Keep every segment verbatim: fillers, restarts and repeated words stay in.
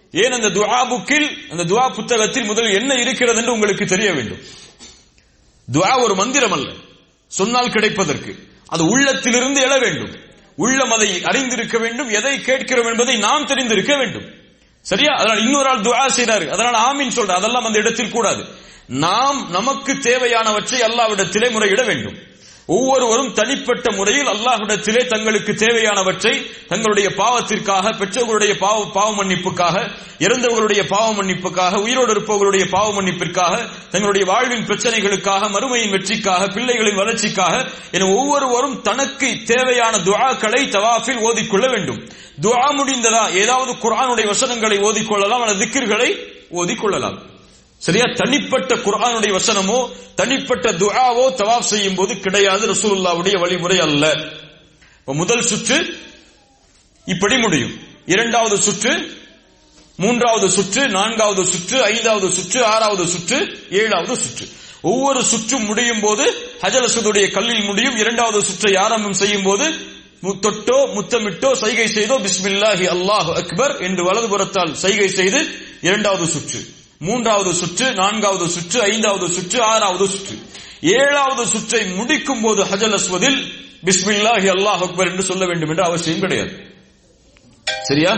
ஏன் அந்த துஆ புக்கில், அந்த துஆ புத்தகத்தில் முதல் என்ன இருக்கிறது என்று உங்களுக்கு தெரிய வேண்டும். துஆ ஒரு மந்திரம் அல்ல, சொன்னால் கிடைப்பதற்கு. அது உள்ளத்திலிருந்து எழ வேண்டும். உள்ளம் அதை அறிந்திருக்க வேண்டும். எதை கேட்கிறோம் என்பதை நாம் தெரிந்திருக்க வேண்டும். சரியா? அதனால் இன்னொரு ஆள் துஆ செய்றாரு, அதனால ஆமீன் சொல்ற, அதெல்லாம் அந்த இடத்தில் கூடாது. நாம் நமக்கு தேவையானவற்றை அல்லாஹ்விடத்திலே முறையிட வேண்டும். ஒவ்வொருவரும் தனிப்பட்ட முறையில் அல்லாஹ்விடத்திலே தங்களுக்கு தேவையானவற்றை தங்களுடைய பாவத்திற்காக, பெற்றோர்களுடைய பாவ பாவ மன்னிப்புக்காக, இறந்தவர்களுடைய பாவ மன்னிப்புக்காக, உயிரோடு இருப்பவர்களுடைய பாவ மன்னிப்பிற்காக, தங்களுடைய வாழ்வின் பிரச்சனைகளுக்காக, மறுமையின் வெற்றிக்காக, பிள்ளைகளின் வளர்ச்சிக்காக என ஒவ்வொருவரும் தனக்கு தேவையான துஆக்களை தவாஃபில் ஓதிக்கொள்ள வேண்டும். துஆ முடிந்ததா, ஏதாவது குர்ஆனுடைய வசனங்களை ஓதிக்கொள்ளலாம் அல்லது திக்ர்களை ஓதிக்கொள்ளலாம். சரியா? தனிப்பட்ட குர்ஆனுடைய வசனமோ தனிப்பட்ட துஆவோ தவாஃப் செய்யும் போது கிடையாது. ரசூலுல்லாஹ்வுடைய வழிமுறை அல்ல. முதல் சுற்று இப்படி முடியும். இரண்டாவது சுற்று, மூன்றாவது சுற்று, நான்காவது சுற்று, ஐந்தாவது சுற்று, ஆறாவது சுற்று, ஏழாவது சுற்று. ஒவ்வொரு சுற்றும் முடியும் போது ஹஜர் அஸ்வதுடைய கல்லில் முடியும். இரண்டாவது சுற்றை ஆரம்பம் செய்யும் போது தொட்டோ முத்தமிட்டோ சைகை செய்தோ பிஸ்மில்லாஹி அல்லாஹு அக்பர் என்று வலதுபுறத்தால் சைகை செய்து இரண்டாவது சுற்று, மூன்றாவது சுற்று, நான்காவது சுற்று, ஐந்தாவது சுற்று, ஆறாவது சுற்று, ஏழாவது சுற்றை முடிக்கும் போது ஹஜர் அஸ்வதில் பிஸ்மில்லாஹி அல்லாஹு அக்பர் என்று சொல்ல வேண்டும் என்ற அவசியம் கிடையாது. சரியா?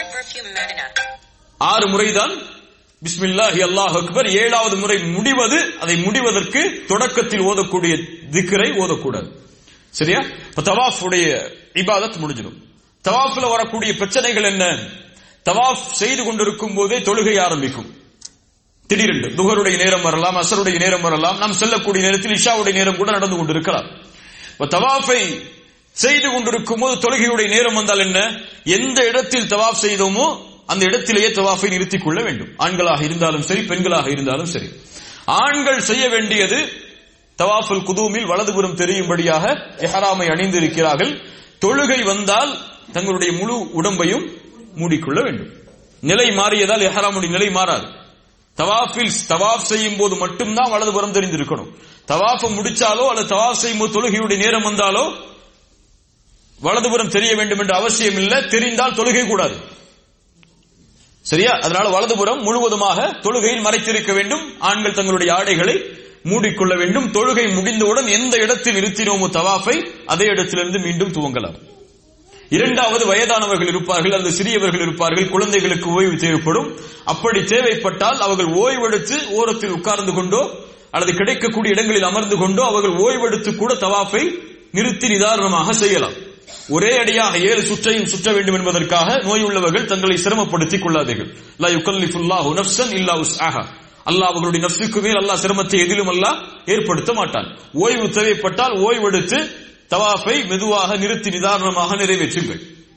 ஆறு முறைதான் பிஸ்மில்லாஹி அல்லாஹு அக்பர். ஏழாவது முறை முடிவது, அதை முடிவதற்கு தொடக்கத்தில் ஓதக்கூடிய திக்ரை ஓதக்கூடாது. சரியா? தவாஃப் உடைய இபாதத் முடிஞ்சிடும். தவாஃப்ல வரக்கூடிய பிரச்சனைகள் என்ன? தவாஃப் செய்து கொண்டிருக்கும் போதே தொழுகை ஆரம்பிக்கும். திடீரென்று துஹருடைய நேரம் வரலாம், அஸ்ருடைய நேரம் வரலாம், நாம் செல்லக்கூடிய நேரத்தில் இஷாவுடைய நேரம் கூட நடந்து கொண்டிருக்கலாம். தவாஃபை செய்து கொண்டிருக்கும் போது தொழுகையுடைய நேரம் வந்தால் என்ன? எந்த இடத்தில் தவாஃப் செய்தோமோ அந்த இடத்திலேயே தவாஃபை நிறுத்திக் கொள்ள வேண்டும். ஆண்களாக இருந்தாலும் சரி, பெண்களாக இருந்தாலும் சரி. ஆண்கள் செய்ய வேண்டியது தவாஃபுல் குதூமில் வலதுபுறம் தெரியும்படியாக இஹ்ராமை அணிந்திருக்கிறார்கள். தொழுகை வந்தால் தங்களுடைய முழு உடம்பையும் மூடிக்கொள்ள வேண்டும். நிலை மாறியதால் இஹ்ராமுடைய நிலை மாறாது. தவாஃபில் தவாஃப் செய்யும் போது மட்டும்தான் வலதுபுறம் தெரிந்திருக்கணும். தவாஃபை முடிச்சாலோ அல்லது தவாஃப் செய்யும் போது தொழுகையுடைய நேரம் வந்தாலோ வலதுபுறம் தெரிய வேண்டும் என்ற அவசியம் இல்லை. தெரிந்தால் தொழுகை கூடாது. சரியா? அதனால வலதுபுறம் முழுவதுமாக தொழுகையில் மறைத்திருக்க வேண்டும். ஆண்கள் தங்களுடைய ஆடைகளை மூடிக்கொள்ள வேண்டும். தொழுகை முடிந்தவுடன் எந்த இடத்தில் நிறுத்தினோமோ தவாஃபை அதே இடத்திலிருந்து மீண்டும் துவங்கலாம். இரண்டாவது, வயதானவர்கள் இருப்பார்கள், அல்லது சிறியவர்கள் இருப்பார்கள், குழந்தைகளுக்கு ஓய்வு தேவைப்படும். அப்படி தேவைப்பட்டால் அவர்கள் ஓய்வெடுத்து ஓரத்தில் உட்கார்ந்து கொண்டோ அல்லது கிடைக்கக்கூடிய இடங்களில் அமர்ந்து கொண்டோ அவர்கள் ஓய்வெடுத்து கூட தவாஃபை நிறுத்தி நிதானமாக செய்யலாம். ஒரே அடியாக ஏழு சுற்றையும் சுற்ற வேண்டும் என்பதற்காக நோய் உள்ளவர்கள் தங்களை சிரமப்படுத்திக் கொள்ளாதீர்கள். லா யுகல்லிஃபுல்லாஹு நஃப்ஸன் இல்லா உஸ்ஆஹா. அல்லாஹ் அவர்களுடைய நஃப்ஸுக்கு மேல் அல்லாஹ் சிரமத்தை எதிலும் அல்லாஹ் ஏற்படுத்த மாட்டான். ஓய்வு தேவைப்பட்டால் ஓய்வெடுத்து தவாஃபை மெதுவாக நிறுத்தி நிதானமாக நிறைவேற்றுங்கள்.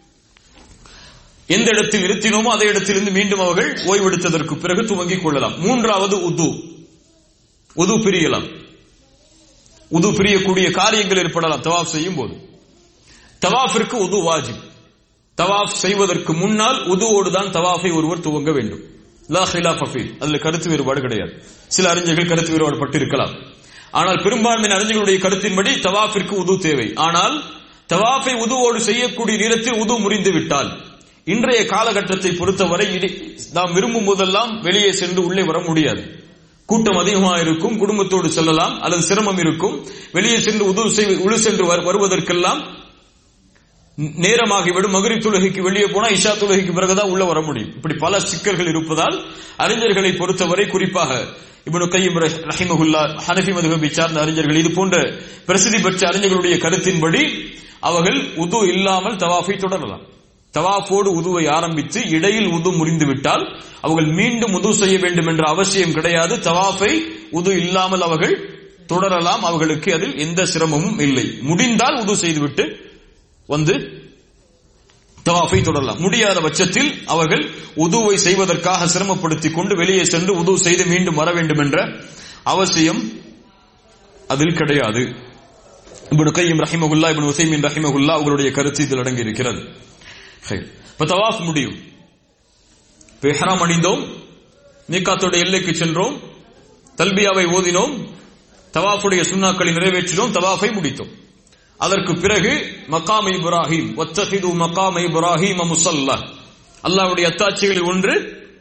எந்த இடத்தில் நிறுத்தினோமோ அதே இடத்திலிருந்து மீண்டும் அவர்கள் ஓய்வெடுத்ததற்கு பிறகு துவங்கிக் கொள்ளலாம். மூன்றாவது உது. உது பிரியலாம். உது பிரியக்கூடிய காரியங்கள் ஏற்படலாம் தவாஃப் செய்யும் போது. தவாஃபிற்கு உது வாஜிப். தவாஃப் செய்வதற்கு முன்னால் உதுவோடு தான் தவாஃபை ஒருவர் துவங்க வேண்டும். லா ஹிலாஃப ஃபீஹ். அதுல கருத்து வேறுபாடு கிடையாது. சில அறிஞர்கள் கருத்து வேறுபாடு பட்டு இருக்கலாம். ஆனால் பெரும்பான்மை அறிஞர்களுடைய கருத்தின்படி தவாஃபிற்கு உது தேவை. ஆனால் தவாஃபை உதுவோடு செய்யக்கூடிய நேரத்தில் உது முறிந்து விட்டால், இன்றைய காலகட்டத்தை பொறுத்தவரை நாம் விரும்பும் போதெல்லாம் வெளியே சென்று உள்ளே வர முடியாது. கூட்டம் அதிகமாக இருக்கும், குடும்பத்தோடு செல்லலாம், அல்லது சிரமம் இருக்கும். வெளியே சென்று உது உழு சென்று வருவதற்கெல்லாம் நேரமாகிவிடும். மக்ரிப் தொழுகைக்கு வெளியே போனா இஷா தொழுகைக்கு பிறகுதான் உள்ள வர முடியும். இப்படி பல சிக்கல்கள் இருப்பதால் அறிஞர்களை பொறுத்தவரை, குறிப்பாக இப்னு கையிம் ரஹிமஹுல்லா, ஹனஃபி மதுஹபை சார்ந்த அறிஞர்கள், இது போன்ற பிரசித்தி பெற்ற அறிஞர்களுடைய கருத்தின்படி அவர்கள் உது இல்லாமல் தவாஃபை தொடரலாம். தவாஃபோடு உதுவை ஆரம்பித்து இடையில் உது முறிந்து விட்டால் அவர்கள் மீண்டும் உது செய்ய வேண்டும் என்ற அவசியம் கிடையாது. தவாஃபை உது இல்லாமல் அவர்கள் தொடரலாம். அவர்களுக்கு அதில் எந்த சிரமமும் இல்லை. முடிந்தால் உது செய்துவிட்டு வந்து தவாஃபை தொடரலாம். முடியாத பட்சத்தில் அவர்கள் உதுவை செய்வதற்காக சிரமப்படுத்திக் கொண்டு வெளியே சென்று உது செய்து மீண்டும் வர வேண்டும் என்ற அவசியம் அதில் கிடையாது. இப்னு கையிம் ரஹிமஹுல்லா, இப்னு உஸைமீன் ரஹிமஹுல்லா அவர்களுடைய கருத்து இதில் அடங்கி இருக்கிறது. இப்ப தவாஃப் முடியும். இப்ப இஹ்ராம் அணிந்தோம், மீகாத்துடைய எல்லைக்கு சென்றோம், தல்பியாவை ஓதினோம், தவாஃபுடைய சுன்னாக்களை நிறைவேற்றினோம், தவாஃபை முடித்தோம். அதற்கு பிறகு மகாம் இப்ராஹிம், வத்தஹிது மகாம் இப்ராஹிம் முஸல்லா, அல்லாஹ்வுடைய அத்தாட்சிகளில் ஒன்று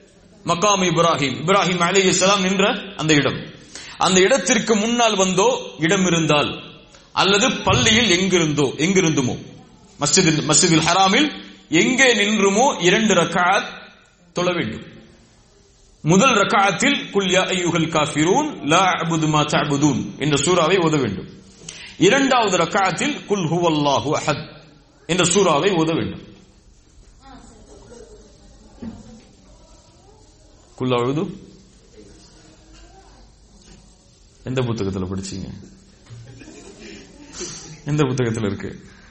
மகாம் இப்ராஹிம், இப்ராஹிம் அலைஹிஸ்ஸலாம் நின்ற அந்த இடம். அந்த இடத்திற்கு முன்னால் வந்தோ இடம் இருந்தால் அல்லது பள்ளியில் எங்கிருந்தோ எங்கிருந்துமோ மஸ்ஜிதில் மஸ்ஜிதில் ஹராமில் எங்கே நின்றுமோ இரண்டு ரக்அத் தொழ வேண்டும். முதல் ரக்அத்தில் குல் யா அய்யுஹல் காஃபிரூன் லா அஅ்புது மா தஅ்புதூன் என்ற சூராவை ஓத வேண்டும். இரண்டாவது ரக்அத்தில் குல் ஹுவல்லாஹு அஹத் என்ற சூராவை ஓத வேண்டும். குல் அஊது எந்த புத்தகத்தில் படிச்சீங்க? எந்த புத்தகத்தில் இருக்கு?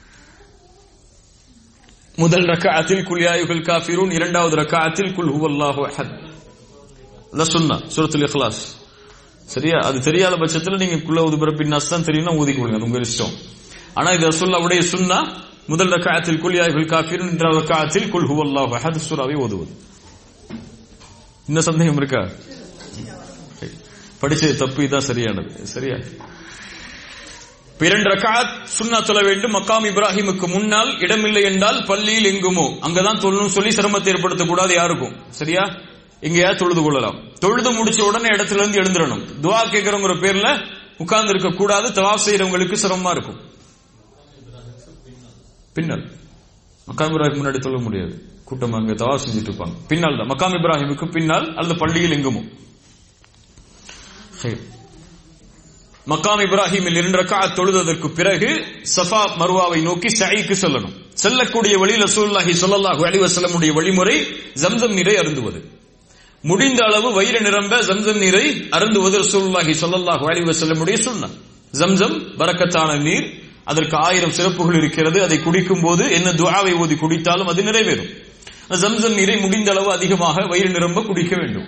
முதல் ரக்அத்தில் குல் யா அய்யுஹல் காஃபிரூன், இரண்டாவது ரக்அத்தில் குல் ஹுவல்லாஹு அஹத். அத சுன்னா சூரத்துல் இக்லாஸ். சரியா? அது தெரியாத பட்சத்தில் நீங்க குல் அஊது பிரப்பின் நாஸ் தான் தெரியும்னா ஓதிக்கொள்ளுங்க, அது உங்க இஷ்டம். ஆனா இது ரசூலுல்லாஹ்வுடைய சுன்னா. முதல் ரக்அத்தில் குல் யா அய்யுஹல் காஃபிரூன், இரண்டாவது ரக்அத்தில் குல் ஹுவல்லாஹு அஹத் சூராவை ஓதுவது. என்ன சந்தேகம் இருக்கா? படிச்சது தப்பு, இதான் சரியானது. சரியா? இரண்டு ரக்அத் சுன்னா தொழ வேண்டும். மக்காம் இப்ராஹிமுக்கு முன்னால் இடமில்லை என்றால் பள்ளியில் எங்குமோ அங்கதான் தொழணும் சொல்லி சிரமத்தை ஏற்படுத்தக்கூடாது யாருக்கும். சரியா? எங்கேயா தொழுது கொள்ளலாம். தொழுது முடிச்ச உடனே இடத்துல இருந்து எழுந்துடணும். துவா கேட்கிறவங்க பேர்ல உட்கார்ந்து இருக்க கூடாது. தவாஃப் செய்யறவங்களுக்கு சிரமமா இருக்கும். பின்னல் மக்காம் இப்ராஹிம் முன்னாடி தொழ முடியாது, கூட்டம் அங்க தவாஃப் செஞ்சுட்டு இருப்பாங்க. பின்னால் தான் மக்காம் இப்ராஹிமுக்கு பின்னால் அல்லது பள்ளியில் எங்குமோ. மக்காம் இப்ராஹிமில் இரண்டு ரக்அத் தொழுததற்கு பிறகு சஃபா மர்வாவை நோக்கி சஈக்கு செல்லணும். செல்லக்கூடிய வழியில் ரசூலுல்லாஹி ஸல்லல்லாஹு அலைஹி வஸல்லம் உடைய வழிமுறை ஜம்சம் நீரை அருந்துவது. முடிந்த அளவு வயிறு நிரம்ப ஜம்சம் நீரை அருந்துவது ரசூலுல்லாஹி ஸல்லல்லாஹு அலைஹி வஸல்லம் உடைய சுன்னத். ஜம்சம் பரக்கத்தான நீர், அதற்கு ஆயிரம் சிறப்புகள் இருக்கிறது. அதை குடிக்கும் போது என்ன துஆவை ஓதி குடித்தாலும் அது நிறைவேறும். ஜம்சம் நீரை முடிந்த அளவு அதிகமாக வயிறு நிரம்ப குடிக்க வேண்டும்.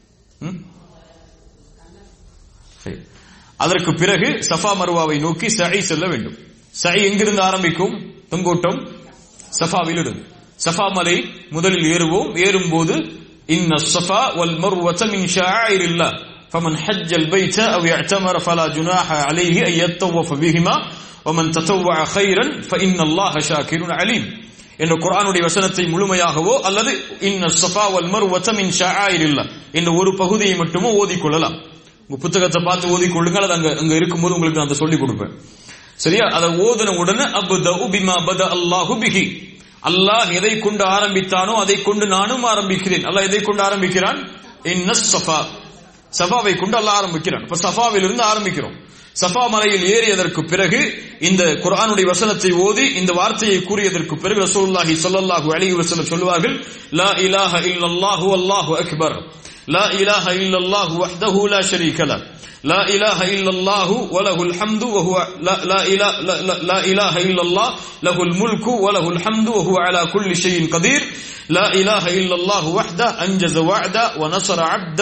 அதற்கு பிறகு சஃபா மர்வாவை நோக்கி சஈ செல்ல வேண்டும். சஈ எங்கிருந்து ஆரம்பிக்கும்? தொங்கோட்டம் சஃபாவில் இருந்து. சஃபா மலை முதலில் ஏறுவோம். ஏறும் போது இன்ன ஸஃபா வல் மர்வத மின் ஷஆயிரில்லாஹ் ஃபமன் ஹஜ்ஜல் பைத அவ் இஅ்தமர ஃபலா ஜுனாஹ அலைஹி அன் யத்தவஃப பிஹிமா வமன் ததவ்வஅ கைரன் ஃபஇன்னல்லாஹ ஷாக்கிருன் அலீம் என்ற குர்ஆனுடைய வசனத்தை முழுமையாகவோ அல்லது இன்ன ஸஃபா வல் மர்வத மின் ஷஆயிரில்லாஹ் என்ற ஒரு பகுதியை மட்டுமோ ஓதிக்கொள்ளலாம். உங்க புத்தகத்தை பார்த்து ஓதிக்கொள்ளுங்கள். அது அங்க அங்க இருக்கும்போது உங்களுக்கு நான் அதை சொல்லிக் கொடுப்பேன். சரியா? அதை ஓதுன உடனே அப்தஉ பிமா பத அல்லாஹு பிஹி, அல்லாஹ் எதை கொண்டு ஆரம்பித்தானோ அதை கொண்டு நானும் ஆரம்பிக்கிறேன். அல்லாஹ் எதை கொண்டு ஆரம்பிக்கிறான்? இன்ன ஸஃபா, சஃபாவை கொண்டு அல்லாஹ் ஆரம்பிக்கிறான். இப்ப சஃபாவில் இருந்து ஆரம்பிக்கிறோம். சஃபா மலையில் ஏறியதற்கு பிறகு இந்த குர்ஆனுடைய வசனத்தை ஓதி இந்த வார்த்தையை கூறியதற்கு பிறகு ரசூலுல்லாஹி ஸல்லல்லாஹு அலைஹி வஸல்லம் சொல்வார்கள், லா இலாஹ இல்லல்லாஹு வல்லாஹு அக்பர், லா இலாஹ இல்லல்லாஹு வஹ்தஹு லா ஷரீக லஹ், லா இலாஹ இல்லல்லாஹு வலஹுல் ஹம்து வஹுவ லா இலாஹ லா இலாஹ இல்லல்லாஹ் லஹுல் முல்கு வலஹுல் ஹம்து வஹுவ அலா குல்லி ஷைஇன் கதீர், லா இலாஹ இல்லல்லாஹு வஹ்தஹு அன்ஜஸ வஅத வநஸர அப்த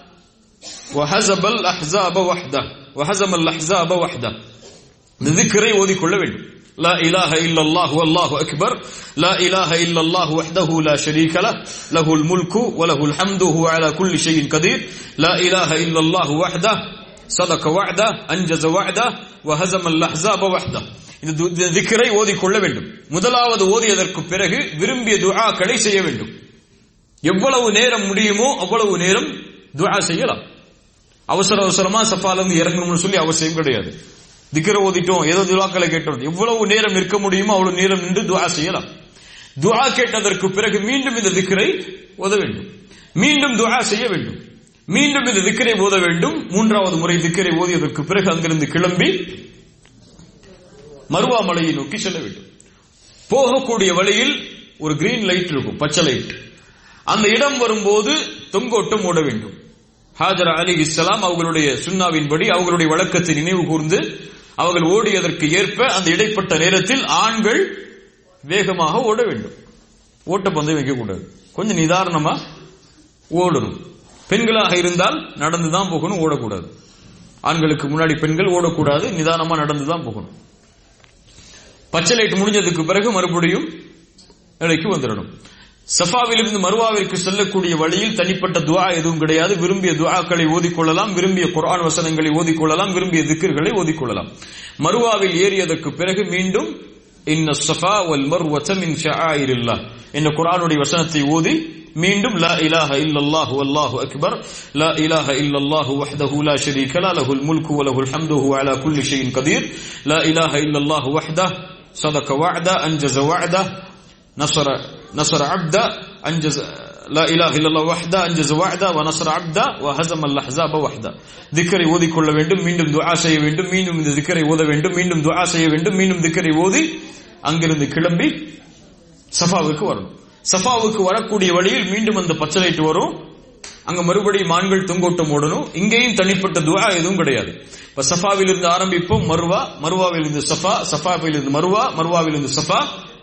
வஹஸபல் அஹ்ஸாப வஹ்தஹு வஹஸமல் அஹ்ஸாப வஹ்தஹு. இந்த திக்ரை ஓதிக்கொள்ள வேண்டும். லா இலாஹ இல்லல்லாஹு வல்லாஹு அக்பர், லா இலாஹ இல்லல்லாஹு வஹ்தஹு லா ஷரீக லஹ், லஹுல் முல்கு வலஹுல் ஹம்து வஹுவ அலா குல்லி ஷைஇன் கதீர், லா இலாஹ இல்லல்லாஹு வஹ்தஹு ஸதக வஅத அன்ஜஸ வஅத வஹஸமல் அஹ்ஸாப வஹ்தஹு. இந்த திக்ரை ஓதிக்கொள்ள வேண்டும். முதலாவது ஓதியதற்கு பிறகு விரும்பிய துஆக்களை செய்ய வேண்டும். எவ்வளவு நேரம் முடியுமோ அவ்வளவு நேரம் துஆ செய்யலாம். அவசர அவசரமா சஃபால இருந்து இறங்கணும்னு சொல்லி அவசியம் கிடையாது. திக்ரை ஓதிட்டோம், ஏதோ துஆக்களை கேட்டோம், எவ்வளவு நேரம் நிற்க முடியுமோ அவ்வளவு நேரம் நின்று துஆ செய்யலாம். துஆ கேட்டதற்கு பிறகு மீண்டும் இந்த திக்ரை ஓத வேண்டும். மீண்டும் துஆ செய்ய வேண்டும். மீண்டும் இந்த திக்ரை ஓத வேண்டும். மூன்றாவது முறை திக்ரை ஓதியதற்கு பிறகு அங்கிருந்து கிளம்பி மர்வா மலையை நோக்கி செல்ல வேண்டும். போகக்கூடிய வழியில் ஒரு கிரீன் லைட் இருக்கும், பச்சை லைட். அந்த இடம் வரும்போது தொங்கோட்டம் ஓட வேண்டும். ஹாஜரா அலைஹிஸ்ஸலாம் அவர்களுடைய சுன்னாவின்படி அவர்களுடைய வழக்கத்தை நினைவு கூர்ந்து அவர்கள் ஓடியதற்கு ஏற்ப அந்த இடைப்பட்ட நேரத்தில் ஆண்கள் வேகமாக ஓட வேண்டும். ஓட்ட பந்தயம் வைக்கக்கூடாது, கொஞ்சம் நிதானமா ஓடணும். பெண்களாக இருந்தால் நடந்துதான் போகணும், ஓடக்கூடாது. ஆண்களுக்கு முன்னாடி பெண்கள் ஓடக்கூடாது, நிதானமா நடந்துதான் போகணும். பச்சை லைட் முடிஞ்சதுக்கு பிறகு மறுபடியும் நிலைக்கு வந்துடணும். சஃபாவிலிருந்து மர்வாவிற்கு செல்லக்கூடிய வழியில் தனிப்பட்ட துஆ எதுவும் கிடையாது. விரும்பிய துஆக்களை ஓதிக்கொள்ளலாம், விரும்பிய குர்ஆன் வசனங்களை ஓதிக்கொள்ளலாம், விரும்பிய திக்ர்களை ஓதிக்கொள்ளலாம். மர்வாவில் ஏறியதற்கு பிறகு மீண்டும் இன்ன ஸஃபா வல் மர்வத மின் ஷஆயிரில்லாஹ் என்ற குர்ஆனுடைய வசனத்தை ஓதி மீண்டும் லா இலாஹ இல்லல்லாஹு வல்லாஹு அக்பர், லா இலாஹ இல்லல்லாஹு வஹ்தஹு லா ஷரீக லஹு லஹுல் முல்கு வ லஹுல் ஹம்து வ அலா குல்லி ஷைஇன் கதீர், லா இலாஹ இல்லல்லாஹு வஹ்தஹு ஸதக வஅத அன்ஜஸ வஅத நஸர நஸர அப்த அன்ஜஸ, லா இலாஹ இல்லல்லாஹு வஹ்தஹு அன்ஜஸ வஅத வ நஸர அப்த வ ஹஸமல் அஹ்ஸாப வஹ்த. திக்ரை ஓதிக்கொள்ள வேண்டும், மீண்டும் துஆ செய்ய வேண்டும், மீண்டும் இந்த திக்ரை ஓத வேண்டும், மீண்டும் துஆ செய்ய வேண்டும், மீண்டும் திக்ரை ஓதி அங்கிருந்து கிளம்பி சஃபாவுக்கு வரணும். சஃபாவுக்கு வரக்கூடிய வழியில் மீண்டும் அந்த பச்சை லைட் வரும், அங்க மறுபடியும் மான்கள் தொங்கோட்டம் ஓடணும். இங்கேயும் தனிப்பட்ட துஆ எதுவும் கிடையாது. இப்ப சஃபாவில் இருந்து ஆரம்பிப்போம், மர்வா, மர்வாவில் இருந்து சஃபா, சஃபாவில் இருந்து மர்வா, மர்வாவில் இருந்து சஃபா,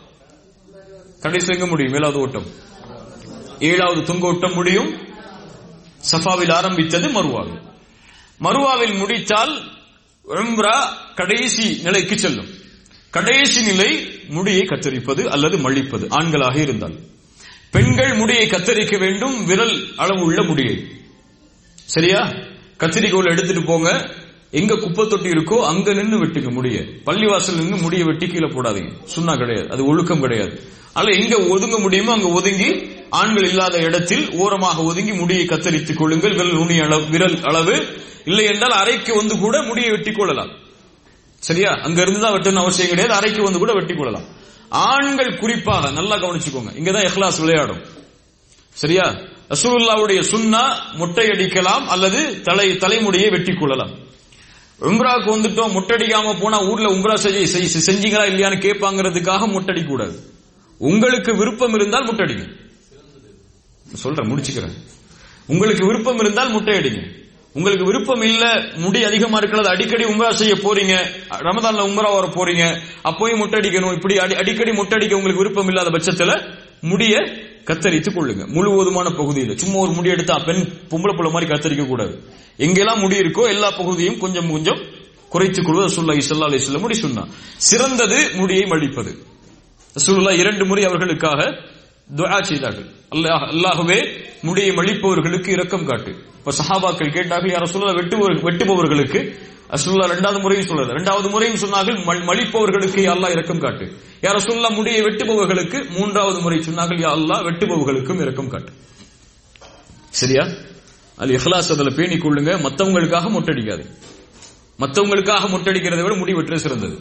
கடைசி எங்க முடியும்? ஏழாவது ஓட்டம், ஏழாவது தொங்கோட்டம் முடியும். சஃபாவில் ஆரம்பித்தது மர்வாவில், மர்வாவில் முடித்தால் உம்ரா கடைசி நிலைக்கு செல்லும். கடைசி நிலை முடியை கத்தரிப்பது அல்லது மழிப்பது, ஆண்களாக இருந்தால். பெண்கள் முடியை கத்தரிக்க வேண்டும், விரல் அளவு உள்ள முடியை. சரியா? கத்திரிக்கோல் எடுத்துட்டு போங்க, எங்க குப்பை தொட்டி இருக்கோ அங்க நின்று வெட்டுங்க முடிய. பள்ளிவாசல் நின்று முடிய வெட்டி கீழே போடாதீங்க, சுன்னா கிடையாது, அது ஒழுக்கம் கிடையாது. அல்ல எங்க ஒதுங்க முடியுமோ அங்க ஒதுங்கி, ஆண்கள் இல்லாத இடத்தில் ஓரமாக ஒதுங்கி முடியை கத்தரித்துக் கொள்ளுங்கள், விரல் நுனி அளவு, விரல் அளவு. இல்லை என்றால் அரைக்கு வந்து கூட முடியை வெட்டி கொள்ளலாம். சரியா? அங்க இருந்துதான் வெட்டணும் அவசியம் கிடையாது, அரைக்கு வந்து கூட வெட்டி கொள்ளலாம். ஆண்கள் குறிப்பாக நல்லா கவனிச்சுக்கோங்க, இங்கதான் இஹ்லாஸ் விளையாடும். சரியா? ரசூலுல்லாஹ்வுடைய சுன்னா மொட்டை அடிக்கலாம் அல்லது தலை தலைமுடியை வெட்டி கொள்ளலாம். உம்ராவுக்கு வந்துட்டோம், மொட்டடிக்காம போனா ஊர்ல உம்ரா செய்ய செஞ்சீங்களா இல்லையான்னு கேட்பாங்கிறதுக்காக மொட்டடிக்க கூடாது. உங்களுக்கு விருப்பம் இருந்தால் முட்டடிங்க. சொல்றேன், முடிச்சுக்கிறேன். உங்களுக்கு விருப்பம் இருந்தால் முட்டை அடிங்க. உங்களுக்கு விருப்பம் இல்ல, முடி அதிகமா இருக்கிறது, அடிக்கடி உம்ரா செய்ய போறீங்க, ரமதான்ல உம்ரா வர போறீங்க, அப்போயும் முட்டடிக்கணும், இப்படி அடிக்கடி முட்டடிக்க உங்களுக்கு விருப்பம் இல்லாத பட்சத்துல முடிய கத்தரித்துக் கொள்ளுங்க. முழுவதுமான பகுதியில் சும்மா ஒரு முடி எடுத்தா பெண் பொம்பளை புள்ள மாதிரி கத்தரிக்க கூடாது. எங்கெல்லாம் முடி இருக்கோ எல்லா பகுதியும் கொஞ்சம் கொஞ்சம் குறைத்துக் கொள்வது ரசூலுல்லாஹி ஸல்லல்லாஹு அலைஹி வஸல்லம் முடி சுன்னா. சிறந்தது முடியை மடிப்பது. ரசூலுல்லாஹ் இரண்டு முறை அவர்களுக்காக துஆ செய்தார்கள். அல்லாஹ் அல்லாஹ்வே முடியை மடிப்பவர்களுக்கு இரக்கம் காட்டு. இப்ப சஹாபாக்கள் கேட்டார்கள், யா ரசூலுல்லாஹ் வெட்டுபவர் வெட்டுபவர்களுக்கு. ரசூலுல்லாஹ் இரண்டாவது முறையும் சொல்லல, இரண்டாவது முறையும் சொன்னார்கள் மலிப்பவர்களுக்கு யா அல்லாஹ் இரக்கம் காட்டு. யா ரசூலுல்லாஹ் முடியை வெட்டுபவர்களுக்கு. மூன்றாவது முறை சொன்னார்கள், யா அல்லாஹ் வெட்டுபவர்களுக்கும் இரக்கம் காட்டு. சரியா? அது இஹ்லாஸ், அதுல பேணிக் கொள்ளுங்க. மத்தவங்களுக்காக மொட்டடிக்காது. மத்தவங்களுக்காக மொட்டடிக்கிறதை விட முடி வெட்டுறது சிறந்தது.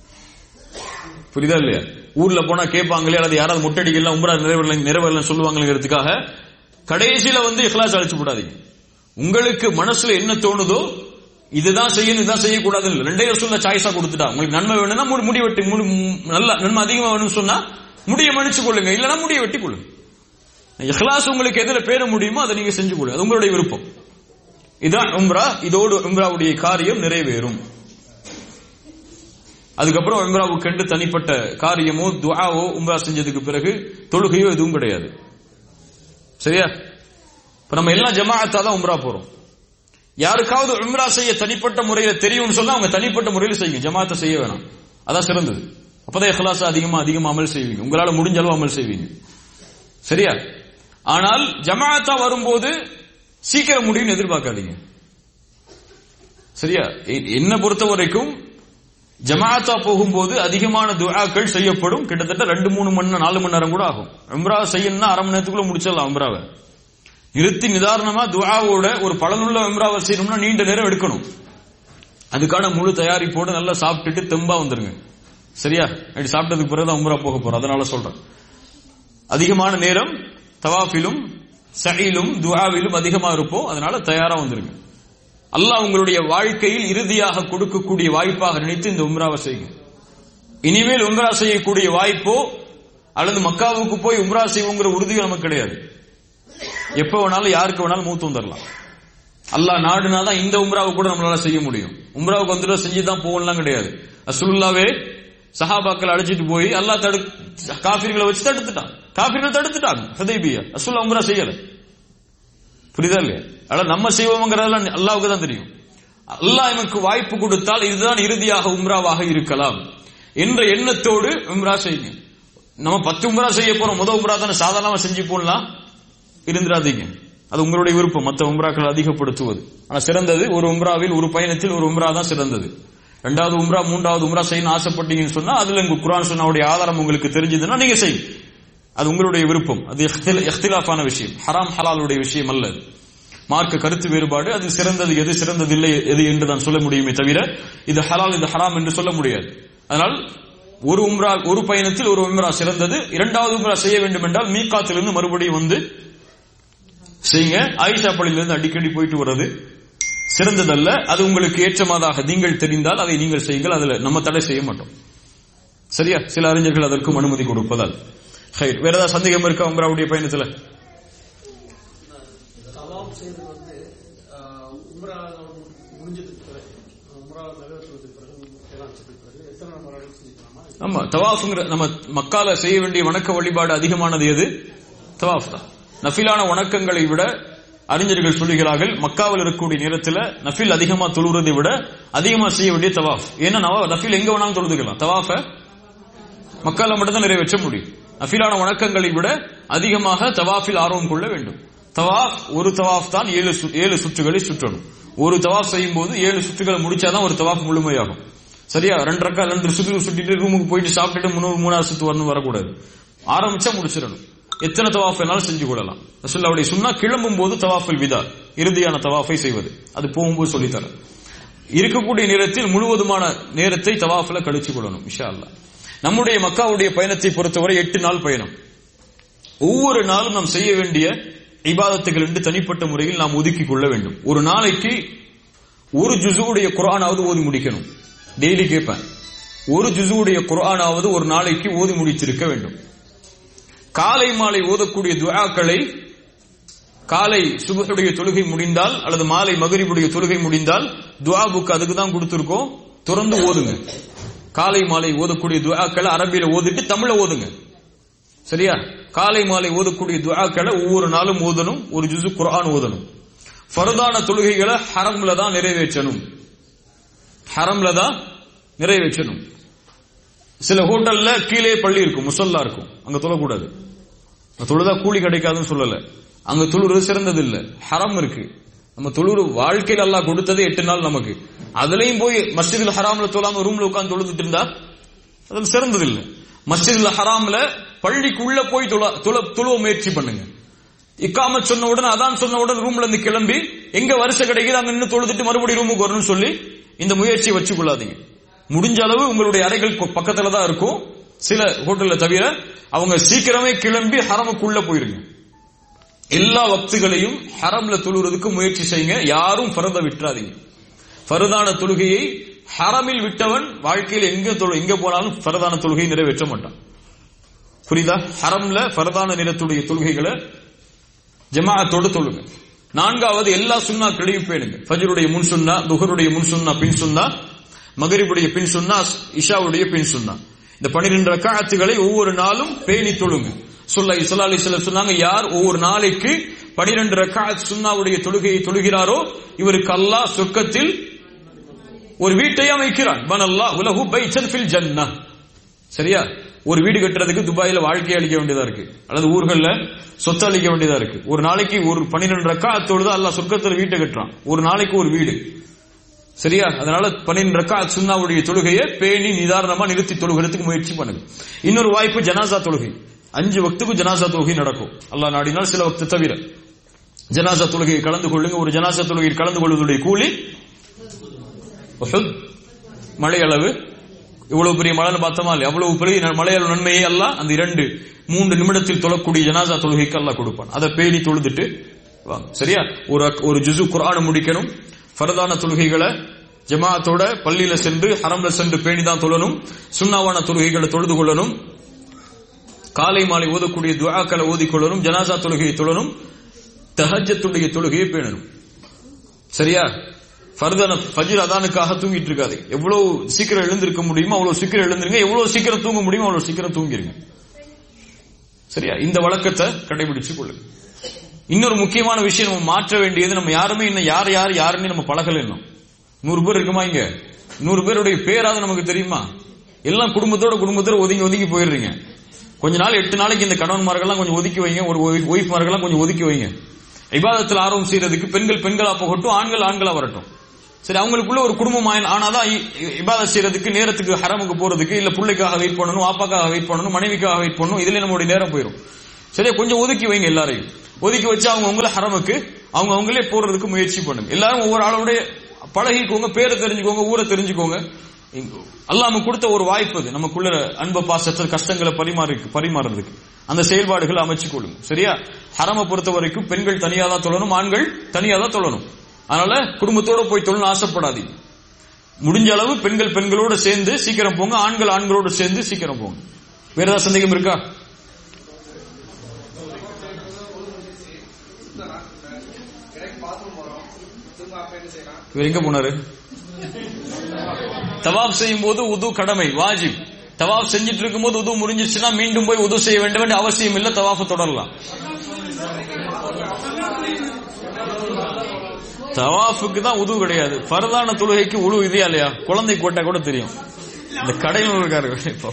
புரியுதா இல்லையா? ஊர்ல போனா கேட்பாங்களே, அல்லது யாராவது மொட்டடிக்கலாம் உம்ரா நிறைவேறல நிறைவேறல சொல்லுவாங்கிறதுக்காக கடைசியில வந்து இஹ்லாஸ் அழைச்சு போடாதீங்க. உங்களுக்கு மனசுல என்ன தோணுதோ இதுதான் செய்யணும், இதுதான் செய்யக்கூடாது இல்லை. ரெண்டே சொல்ல சாய்ஸா கொடுத்துட்டா, உங்களுக்கு நன்மை வேணும்னா முடி வெட்டி, நல்ல நன்மை அதிகமா வேணும்னு சொன்னா முடிய மன்னிச்சு கொள்ளுங்க, இல்லைன்னா முடிய வெட்டி கொள்ளுங்க. இஹ்லாஸ் உங்களுக்கு எதுல பேர முடியுமோ அதை நீங்க செஞ்சு கொள்ளுங்க, அது உங்களுடைய விருப்பம். இதான் உம்ரா. இதோடு உம்ராவுடைய காரியம் நிறைவேறும். அதுக்கப்புறம் உம்ராவுக்கு கண்டு தனிப்பட்ட காரியமோ துஆவோ உம்ரா செஞ்சதுக்கு பிறகு தொழுகையோ எதுவும் கிடையாது. சரியா? இப்ப நம்ம எல்லாம் ஜமாஅத்தா தான் உம்ரா போறோம். யாருக்காவது உம்ரா செய்ய தனிப்பட்ட முறையில தெரியும்னு சொன்னா அவங்க தனிப்பட்ட முறையில் செய்யுங்க, ஜமாஅத்தை செய்ய வேணாம். அதான் சிறந்தது. அப்பதான் இஹ்லாஸ் அதிகமா அதிகமா அமல் செய்வீங்க, உங்களால முடிஞ்ச அளவு அமல் செய்வீங்க. சரியா? ஆனால் ஜமாஅத்தா வரும்போது சீக்கிரம் முடியும்னு எதிர்பார்க்காதீங்க. சரியா? என்ன பொறுத்த வரைக்கும் ஜமாஅத்தா போகும்போது அதிகமான துஆக்கள் செய்யப்படும். கிட்டத்தட்ட ரெண்டு மூணு மணி நேரம் நாலு மணி நேரம் கூட ஆகும். உம்ரா செய்யணும்னா அரை மணி நேரத்துக்குள்ள முடிச்சிடலாம். உம்ராவை நிறுத்தி நிதாரணமா துஆவோட ஒரு பலனுள்ள உம்ராவை செய்யணும்னா நீண்ட நேரம் எடுக்கணும். அதுக்கான முழு தயாரிப்போடு நல்லா சாப்பிட்டுட்டு தெம்பா வந்துருங்க. சரியா? அப்படி சாப்பிட்டதுக்கு பிறகுதான் உம்ரா போக போறோம். அதனால சொல்றேன், அதிகமான நேரம் தவாஃபிலும் சஈலும் துஆவிலும் அதிகமா இருப்போம். அதனால தயாரா வந்துருங்க. அல்லாஹ் உங்களுடைய வாழ்க்கையில் இறுதியாக கொடுக்கக்கூடிய வாய்ப்பாக நினைத்து இந்த உம்ராவை செய்யுங்க. இனிமேல் உம்ரா செய்யக்கூடிய வாய்ப்போ அல்லது மக்காவுக்கு போய் உம்ரா செய்வோங்கிற உறுதி நமக்கு கிடையாது. எப்ப வேணாலும் யாருக்கு வேணாலும் மூத்து வந்துடலாம். அல்லாஹ் நாடுனாதான் இந்த உம்ராவை கூட நம்மளால செய்ய முடியும். உம்ராவுக்கு வந்துட்டு செஞ்சுதான் போகலாம் கிடையாது. ரசூலுல்லாஹ்வே சஹாபாக்கள் அழைச்சிட்டு போய் அல்லாஹ் தடு காஃபிர்களை வச்சு தடுத்துட்டான். காஃபிர்கள் தடுத்துட்டாங்க ஹுதைபியா. ரசூலுல்லாஹ் உம்ரா செய்யல. புரியுதா இல்லையா? அதான் நம்ம செய்வோம்ங்கிறதெல்லாம் அல்லாஹ்வுக்கு தான் தெரியும். அல்லாஹ் எனக்கு வாய்ப்பு கொடுத்தால் இதுதான் இறுதியாக உம்ராவாக இருக்கலாம் என்ற எண்ணத்தோடு உம்ரா செய்யுங்க. நம்ம பத்து உம்ரா செய்ய போறோம், முதல் உம்ரா தானே சாதாரணமா செஞ்சு போடலாம் இருந்துடாதீங்க. அது உங்களுடைய விருப்பம், மற்ற உம்ராக்கள் அதிகப்படுத்துவது. ஆனா சிறந்தது ஒரு உம்ராவில் ஒரு பயணத்தில் ஒரு உம்ரா தான் சிறந்தது. ரெண்டாவது உம்ரா மூன்றாவது உம்ரா செய்யணும் ஆசைப்பட்டீங்கன்னு சொன்னா அதுல உங்க குர்ஆன் சுன்னாவுடைய ஆதாரம் உங்களுக்கு தெரிஞ்சதுன்னா நீங்க செய்யுங்க. அது உங்களுடைய விருப்பம், அது இஹ்திலாஃபான விஷயம், ஹராம் ஹலாலுடைய விஷயம் அல்ல. மார்க்க கருத்து வேறுபாடு, அது சிறந்தது எது சிறந்தது இல்லை எது என்று தான் சொல்ல முடியுமே தவிர இது ஹலால் இது ஹராம் என்று சொல்ல முடியாது. அதனால் ஒரு உம்ரா ஒரு பயணத்தில் ஒரு உம்ரா சிறந்தது. இரண்டாவது உம்ரா செய்ய வேண்டும் என்றால் மீகாத்திலிருந்து மறுபடியும் வந்து செய்யுங்க. ஆயிஷா பள்ளியிலிருந்து அடிக்கடி போயிட்டு வர்றது சிறந்ததல்ல. அது உங்களுக்கு ஏற்றமாதாக நீங்கள் தெரிந்தால் அதை நீங்கள் செய்யுங்கள், அதுல நம்ம தடை செய்ய மாட்டோம். சரியா? சில அறிஞர்கள் அதற்கும் அனுமதி கொடுப்பதால். வேற ஏதாவது சந்தேகம் இருக்கா உம்ராவுடைய பயணத்துல? ஆமா, தவாஃப்ங்கிற நம்ம மக்கால செய்ய வேண்டிய வணக்க வழிபாடு அதிகமானது எது? தவாஃப் தான். நஃபிலான வணக்கங்களை விட அறிஞர்கள் சொல்லுகிறார்கள் மக்காவில் இருக்கக்கூடிய நேரத்தில் நஃபில் அதிகமா தொழுறதை விட அதிகமா செய்ய வேண்டிய தவாஃப். ஏன்னா நஃபில் எங்க வேணாலும் தொழுதுக்கலாம், தவாஃப மக்கால மட்டும் தான் நிறைவேற்ற முடியும். நஃபிலான வணக்கங்களை விட அதிகமாக தவாஃபில் ஆர்வம் கொள்ள வேண்டும். தவாஃப் ஒரு தவாஃப் தான் ஏழு ஏழு சுற்றுகளை சுற்றணும். ஒரு தவாஃப் செய்யும் போது ஏழு சுற்றுகளை முடிச்சாதான் ஒரு தவாஃப் முழுமையாகும். சரியா? ரெண்டு ரக்கா ரெண்டு சுற்று சுற்றிட்டு ரூமுக்கு போயிட்டு சாப்பிட்டுட்டு மூணு மூணாவது சுத்து வரணும் வரக்கூடாது. ஆரம்பிச்சா முடிச்சிடணும். எத்தனை தவாஃப் வேணாலும் செஞ்சு கொள்ளலாம். ரசூலுல்லாஹி சுன்னா கிளம்பும் போது தவாஃபுல் விதா இறுதியான தவாஃபை செய்வது, அது போகும்போது சொல்லித்தர. இருக்கக்கூடிய நேரத்தில் முழுவதுமான நேரத்தை தவாஃப்ல கழிச்சு கொள்ளணும் இன்ஷா அல்லாஹ். நம்முடைய மக்காவுடைய பயணத்தை பொறுத்தவரை எட்டு நாள் பயணம். ஒவ்வொரு நாளும் நாம் செய்ய வேண்டிய இபாதத்துகள் என்று தனிப்பட்ட முறையில் நாம் ஒதுக்கிக் கொள்ள வேண்டும். ஒரு நாளைக்கு ஒரு ஜுஸுடைய குர்ஆனாவது ஓதி முடிக்கணும். டெய்லி கேட்பேன், ஒரு ஜுஸுடைய குர்ஆனாவது ஒரு நாளைக்கு ஓதி முடிச்சிருக்க வேண்டும். காலை மாலை ஓதக்கூடிய துஆக்களை காலை சுபஹுடைய தொழுகை முடிந்தால் அல்லது மாலை மகரிபுடைய தொழுகை முடிந்தால் துஆ புக் அதுக்கு தான் கொடுத்திருக்கோம், தொடர்ந்து ஓதுங்க. காலை மாலை ஓதக்கூடிய துஆக்களை அரபியில ஓதிட்டு தமிழ ஓதுங்க. சரியா? காலை மாலை ஓதக்கூடிய துஆக்களை ஒவ்வொரு நாளும் ஓதணும், ஒரு ஜுஸு குர்ஆன் ஓதணும். ஃபர்தான தொழுகைகளை ஹரம்ல தான் நிறைவேற்றணும், ஹரம்ல தான் நிறைவேற்றணும். சில ஹோட்டல்ல கீழே பள்ளி இருக்கும், முசல்லா இருக்கும், அங்க தொழக்கூடாது. தொழுதா கூலி கிடைக்காதுன்னு சொல்லல, அங்க தொழுறது சிறந்தது இல்ல. ஹரம் இருக்கு, நம்ம தொழுறு வாழ்க்கையில் அல்லாஹ் கொடுத்தது எட்டு நாள் நமக்கு. அதுலயும் போய் மஸ்ஜிதுல் ஹராம்ல தொழாம ரூம்ல உட்கார்ந்து தொழுதுட்டு இருந்தா அது சிறந்தது இல்ல. மஸ்ஜிதுல் ஹராம்ல பள்ளிக்குள்ள போய் தொழுவ முயற்சி பண்ணுங்க. இக்காமத் சொன்ன உடனே அதான் சொன்ன உடனே ரூம்ல இருந்து கிளம்பி எங்க வருஷம் கிடைக்குது அங்க நின்று தொழுதுட்டு மறுபடியும் ரூமுக்கு வரணும்னு சொல்லி இந்த முயற்சியை வச்சு கொள்ளாதீங்க. முடிஞ்ச அளவு உங்களுடைய அறைகள் பக்கத்துல தான் இருக்கும். சில ஹோட்டல்ல தவிர அவங்க சீக்கிரமே கிளம்பி ஹரமுக்குள்ள போயிருங்க. எல்லா வக்துகளையும் ஹரம்ல தொழுறதுக்கு முயற்சி செய்யுங்க. யாரும் ஃபர்த விட்டுறாதீங்க. ஃபர்தான தொழுகையை ஹரமில் விட்டவன் வாழ்க்கையில் எங்க எங்க போனாலும் ஃபர்தான தொழுகையை நிறைவேற்ற மாட்டான். புரியுதா? ஹரம்ல ஃபர்தான நிறத்துடைய தொழுகைகளை ஜமாஅத்தோடு தொழுங்க. நான்காவது எல்லா சுன்னாக்களையும் பேணுங்க. ஃபஜ்ருடைய முன் சுன்னா, துஹருடைய முன் சுன்னா, பின் சுன்னா, மகரிபுடைய பின் சுன்னா, இஷாவுடைய பின் சுன்னா, இந்த பன்னிரண்டு ரக்காத்துகளை ஒவ்வொரு நாளும் பேணி தொழுங்க. ஸல்லல்லாஹு அலைஹி வஸல்லம் சொன்னாங்க, யார் ஒவ்வொரு நாளைக்கு பன்னிரண்டு ரக்காத் சுன்னாவுடைய தொழுகையை தொழுகிறாரோ இவருக்கு அல்லாஹ் சொர்க்கத்தில் ஒரு வீட்டை அமைக்கிறான். பனல்லாஹு லஹு பைத்தன் ஃபில் ஜன்னah. சரியா? ஒரு வீடு கட்டுறதுக்கு துபாயில வாழ்க்கையை அளிக்க வேண்டியதா இருக்கு, அல்லது ஊர்கள்ல சொத்து அளிக்க வேண்டியதா இருக்கு. ஒரு நாளைக்கு ஒரு பன்னிரண்டு ரக்காத் தொழுது அல்லாஹ் சொர்க்கத்தில் வீட்டை கட்டுறான். ஒரு நாளைக்கு ஒரு வீடு. சரியா? அதனால பன்னிரண்டு ரக்காத் சுன்னாவுடைய தொழுகையை பேணி நிதானமா நிறுத்தி தொழுகிறதுக்கு முயற்சி பண்ணுங்க. இன்னொரு வாய்ப்பு ஜனாசா தொழுகை. அஞ்சு வக்துக்கு ஜனாசா தொழுகை நடக்கும் அல்லாஹ் நாடினால், சில வக்து தவிர. ஜனாசா தொழுகையை கலந்து கொள்ளுங்க. ஒரு ஜனாசா தொழுகையில் கலந்து கொள்வதுடைய கூலி மழை அளவு. இவ்வளவு பெரிய மழை பார்த்தோமா இல்லையா? அவ்வளவு பெரிய மழையாள நன்மையை அல்லாஹ் அந்த இரண்டு மூன்று நிமிடத்தில் தொழக்கூடிய ஜனாசா தொழுகைக்கு அல்லாஹ் கொடுப்பான். அதை பேணி தொழுதுட்டு வாங்க. சரியா? ஒரு ஒரு ஜுஸு குர்ஆன் முடிக்கணும். ஃபர்தான தொழுகைகளை ஜமாஅத்தோட பள்ளியில சென்று ஹரம்ல சென்று பேணி தான் தொழணும். சுன்னாவான தொழுகைகளை தொழுது கொள்ளணும். காலை மாலை ஓதக்கூடிய துஆக்களை ஓதிக்கொள்ளணும். ஜனாசா தொழுகையை தொழணும். தஹஜ்ஜத்துடைய தொழுகையை பேணணும். சரியா? ஃபர்தான ஃபஜ்ர் அதானுக்காக தூங்கிட்டு இருக்காது. எவ்வளவு சீக்கிரம் எழுந்திருக்க முடியுமோ அவ்வளவு சீக்கிரம் எழுந்திருங்க. எவ்வளவு சீக்கிரம் தூங்க முடியுமோ அவ்வளவு சீக்கிரம் தூங்கிருங்க. சரியா? இந்த வழக்கத்தை கடைபிடிச்சு கொள்ளுங்க. இன்னொரு முக்கியமான விஷயம் நம்ம மாற்ற வேண்டியது, நம்ம யாருமே இன்னும் யார் யார் யாருன்னு நம்ம பழகல. இன்னும் நூறு பேர் இருக்குமா இங்க? நூறு பேருடைய பேராது நமக்கு தெரியுமா? எல்லாம் குடும்பத்தோட குடும்பத்தோட ஒதுங்கி ஒதுங்கி போயிடுறீங்க. கொஞ்ச நாள் எட்டு நாளைக்கு இந்த கணவன்மார்கள்லாம் கொஞ்சம் ஒதுக்கி வைங்க, ஒரு ஒய்ஃப்மார்கள்லாம் கொஞ்சம் ஒதுக்கி வைங்க. இபாதத்தில் ஆர்வம் செய்யறதுக்கு பெண்கள் பெண்களா போகட்டும், ஆண்கள் ஆண்களா வரட்டும். சரி, அவங்களுக்குள்ள ஒரு குடும்பம் ஆனாதான் இபாதத் செய்யறதுக்கு, நேரத்துக்கு ஹரமுக்கு போறதுக்கு, இல்ல பிள்ளைக்காக வெயிட் பண்ணணும், வாப்பாக்காக வெயிட் பண்ணணும், மனைவிக்காக வெயிட் பண்ணணும், இதுல நம்மளுடைய நேரம் போயிடும். சரியா, கொஞ்சம் ஒதுக்கி வைங்க. எல்லாரையும் ஒதுக்கி வச்சு அவங்க உங்களை ஹரமுக்கு அவங்க அவங்களே போறதுக்கு முயற்சி பண்ணுங்க. எல்லாரும் ஒவ்வொரு ஆளோடைய பழகிக்கோங்க, பேரை தெரிஞ்சுக்கோங்க, ஊரை தெரிஞ்சுக்கோங்க. அல்லாஹ் நமக்கு கொடுத்த ஒரு வாய்ப்பு அது, நமக்குள்ள அன்பு பாசத்தை கஷ்டங்களை பரிமாறி பரிமாறுறதுக்கு அந்த செயல்பாடுகளை அமைச்சு கொள்ளுங்க. சரியா, ஹரமை பொறுத்த வரைக்கும் பெண்கள் தனியா தான் தொழணும், ஆண்கள் தனியா தான் தொழணும். அதனால குடும்பத்தோட போய் தொழணும் ஆசைப்படாதீங்க. முடிஞ்ச அளவு பெண்கள் பெண்களோட சேர்ந்து சீக்கிரம் போங்க, ஆண்கள் ஆண்களோட சேர்ந்து சீக்கிரம் போங்க. வேற ஏதாவது சந்தேகம் இருக்கா? இவர் எங்க போனாரு? தவாப் செய்யும் போது உது கடமை, வாஜிப். தவாப் செஞ்சிட்டு இருக்கும் போது உது முடிஞ்சிருச்சுன்னா மீண்டும் போய் உது செய்ய வேண்டும் என்ற அவசியம் இல்ல, தவாஃபை தொடரலாம். தவாஃபுக்கு தான் உது கிடையாது, ஃபர்தான தொழுகைக்கு உழு இதே இல்லையா? குழந்தை போட்டா கூட தெரியும். இந்த கடையில் இருக்காரு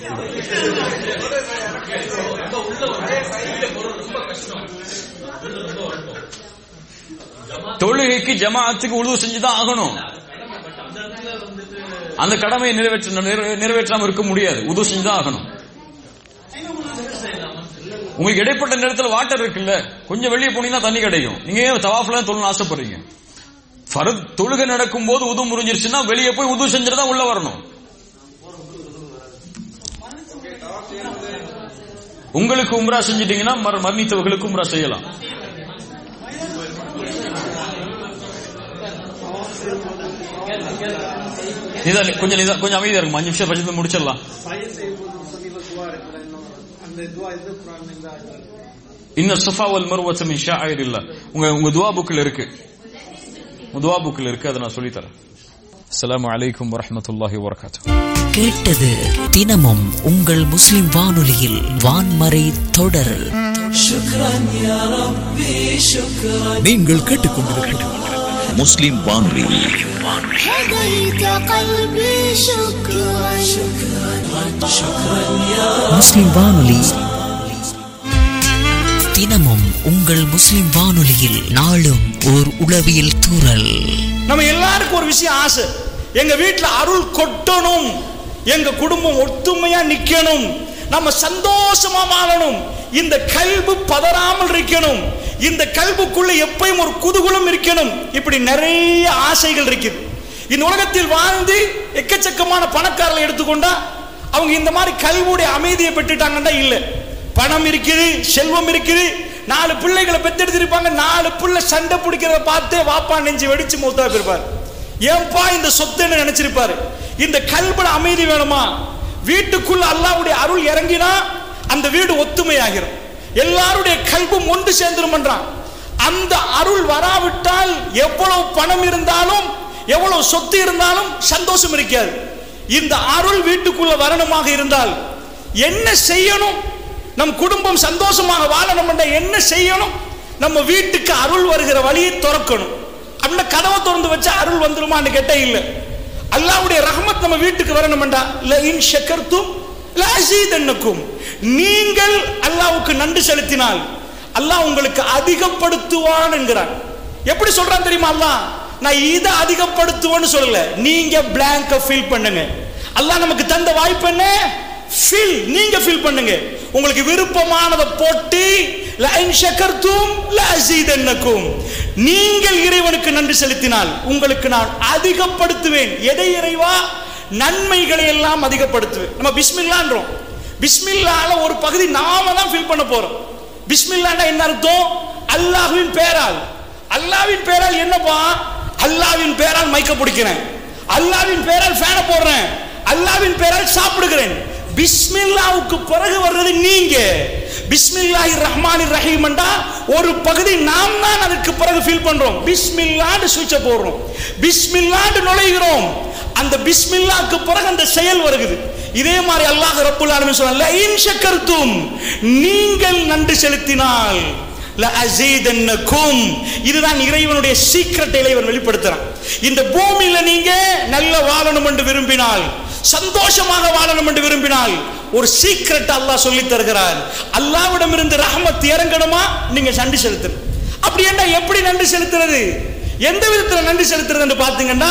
தொழுகைக்கு ஜமாஅத்துக்கு உழு செஞ்சுதான் ஆகணும். அந்த கடமையை நிறைவேற்ற நிறைவேற்றாம இருக்க முடியாது, உது செஞ்சுதான் ஆகணும். உங்களுக்கு இடைப்பட்ட நேரத்தில் வாட்டர் இருக்குல்ல, கொஞ்சம் வெளியே போனீங்கன்னா தண்ணி கிடைக்கும். நீங்க ஏன் தவாஃப்ல தொழணும்னு ஆசைப்படுறீங்க? ஃபர்த் தொழுகை நடக்கும் போது உது முடிஞ்சிருச்சுன்னா வெளியே போய் உது செஞ்சுட்டு தான் உள்ள வரணும். உங்களுக்கு உம்ரா செஞ்சிட்டீங்கன்னா மரணித்தவர்களுக்கு உம்ரா செய்யலாம். கொஞ்சம் கொஞ்சம் அமைதியா இருக்கும், அஞ்சு நிமிஷம் பட்சத்தை முடிச்சிடலாம். இன்ன ஸஃபா வல் மர்வத மின் ஷாயிரில்லாஹ். உங்க உங்க துஆ புக்ல இருக்கு, துஆ புக்ல இருக்கு, அதை நான் சொல்லி தரேன். அஸ்ஸலாமு அலைக்கும் வரஹ்மத்துல்லாஹி வபரகாத்துஹு. கேட்டது தினமும் உங்கள் முஸ்லிம் வானொலியில் வான்மறை தொடர். நீங்கள் கேட்டுக்கொண்டிருக்கிறது முஸ்லிம் வானொலி. முஸ்லிம் வானொலி தினமும் உங்கள் முஸ்லிம் வானொலியில் நாளும் ஓர் உளவியல் தூறல். நம்ம எல்லாருக்கும் ஒரு விஷயம் ஆசை, எங்க வீட்டுல அருள் கொட்டணும், எங்க குடும்பம் ஒத்துமையா நிக்கணும், நம்ம சந்தோஷமா வாழணும், இந்த கல்பு பதறாமல் இருக்கணும், இந்த கல்புக்குள்ள எப்பயும் ஒரு குதூகலம் இருக்கணும். இப்படி நிறைய ஆசைகள் இருக்குது. இந்த உலகத்தில் வாழ்ந்து எக்கச்சக்கமான பணக்காரர்களை எடுத்துக்கொண்டா அவங்க இந்த மாதிரி கல்வுடைய அமைதியை பெற்றுட்டாங்கன்னா இல்ல. பணம் இருக்குது, செல்வம் இருக்குது, நாலு பிள்ளைகளை பெத்தெடுத்திருப்பாங்க, நாலு பிள்ளை சண்டை பிடிக்கிறத பார்த்து வாப்பா நெஞ்சு வெடிச்சு மூத்தா போயிருப்பாரு. ஏன்பா இந்த சொத்துன்னு நினைச்சிருப்பாரு. இந்த கல்புல அமைதி வேணுமா? வீட்டுக்குள்ள அல்லாஹ்வுடைய அருள் இறங்கினா அந்த வீடு ஒத்துமையாகிரும், எல்லாருடைய கல்பும் ஒன்று சேர்ந்துரும் என்றான். அந்த அருள் வராவிட்டால் எவ்வளவு பணம் இருந்தாலும் எவ்வளவு சொத்து இருந்தாலும் சந்தோஷம் இருக்காது. இந்த அருள் வீட்டுக்குள்ள வரணுமாக இருந்தால் என்ன செய்யணும்? நம் குடும்பம் சந்தோஷமாக வாழணும் என்ற என்ன செய்யணும்? நம்ம வீட்டுக்கு அருள் வருகிற வழியை திறக்கணும். அந்த கதவை திறந்து வச்சா அருள் வந்துருமான்னு கேட்டா இல்ல. அல்லாஹ்வுடைய ரஹ்மத் நம்ம வீட்டுக்கு வரணும் என்றா லஇன் ஷக்கர்தும் லஅஸீதன்னகும், நீங்கள் அல்லாஹ்வுக்கு நன்றி செலுத்தினால் அல்லாஹ் உங்களுக்கு அதிகப்படுத்துவான் என்கிறான். எப்படி சொல்றான் தெரியுமா? அல்லாஹ் நான் இதை அதிகப்படுத்துவேன்னு சொல்லல, நீங்க பிளாங்க ஃபில் பண்ணுங்க. அல்லாஹ் நமக்கு தந்த வாய்ப்பு என்ன? ஃபில், நீங்க ஃபில் பண்ணுங்க. உங்களுக்கு விருப்பமானதை போட்டு லஇன் ஷக்கர்தும் லஅஸீதன்னகும், நீங்கள் இறைவனுக்கு நன்றி செலுத்தினால் உங்களுக்கு நான் அதிகப்படுத்துவேன். எதை இறைவா? நன்மைகளை எல்லாம் அதிகப்படுத்துவேன். நம்ம பிஸ்மில்லான்றோம், பிஸ்மில்லால ஒரு பகுதி நாம தான் ஃபில் பண்ண போறோம். பிஸ்மில்லான்னா என்ன அர்த்தம்? அல்லாஹ்வின் பெயரால். அல்லாஹ்வின் பெயரால் என்னப்பா? அல்லாஹ்வின் பெயரால் மைக்க பிடிக்கிறேன், அல்லாஹ்வின் பெயரால் ஃபேனை போடுறேன், அல்லாஹ்வின் பெயரால் சாப்பிடுகிறேன். பிஸ்மில்லாவுக்கு பிறகு வர்றது நீங்க. பிஸ்மில்லாஹிர் ரஹ்மானிர் ரஹீம் என்றா ஒரு பகுதி நாம் தான் அதுக்கு பிறகு ஃபில் பண்றோம். பிஸ்மில்லாஹ்னு சுவிட்ச போடுறோம், பிஸ்மில்லாஹ்னு நுழைகிறோம். அந்த பிஸ்மில்லாஹ்க்கு பிறகு அந்த செயல் வருகிறது. இதே மாதிரி அல்லாஹ் ரப்புல் ஆலமீன் சொல்றான், லஇன் ஷக்கர்தும், நீங்கள் நன்றி செலுத்தினால் லஅஸீதன்னகும். இதுதான் இறைவனுடைய சீக்ரெட் இறைவன் வெளிப்படுத்துறான். இந்த பூமியில நீங்க நல்ல வாழணும் என்று விரும்பினால், சந்தோஷமாக வாழணும் என்று விரும்பினால் ஒரு சீக்ரெட் அல்லாஹ் சொல்லி தருகிறார். அல்லாஹ்விடம் இருந்து ரஹ்மத் இறங்கணுமா? நீங்க நன்றி செலுத்தணும். அப்படி என்ன, எப்படி நன்றி செலுத்துறது? எந்த விதத்துல நன்றி செலுத்துறது என்று பாத்தீங்கன்னா,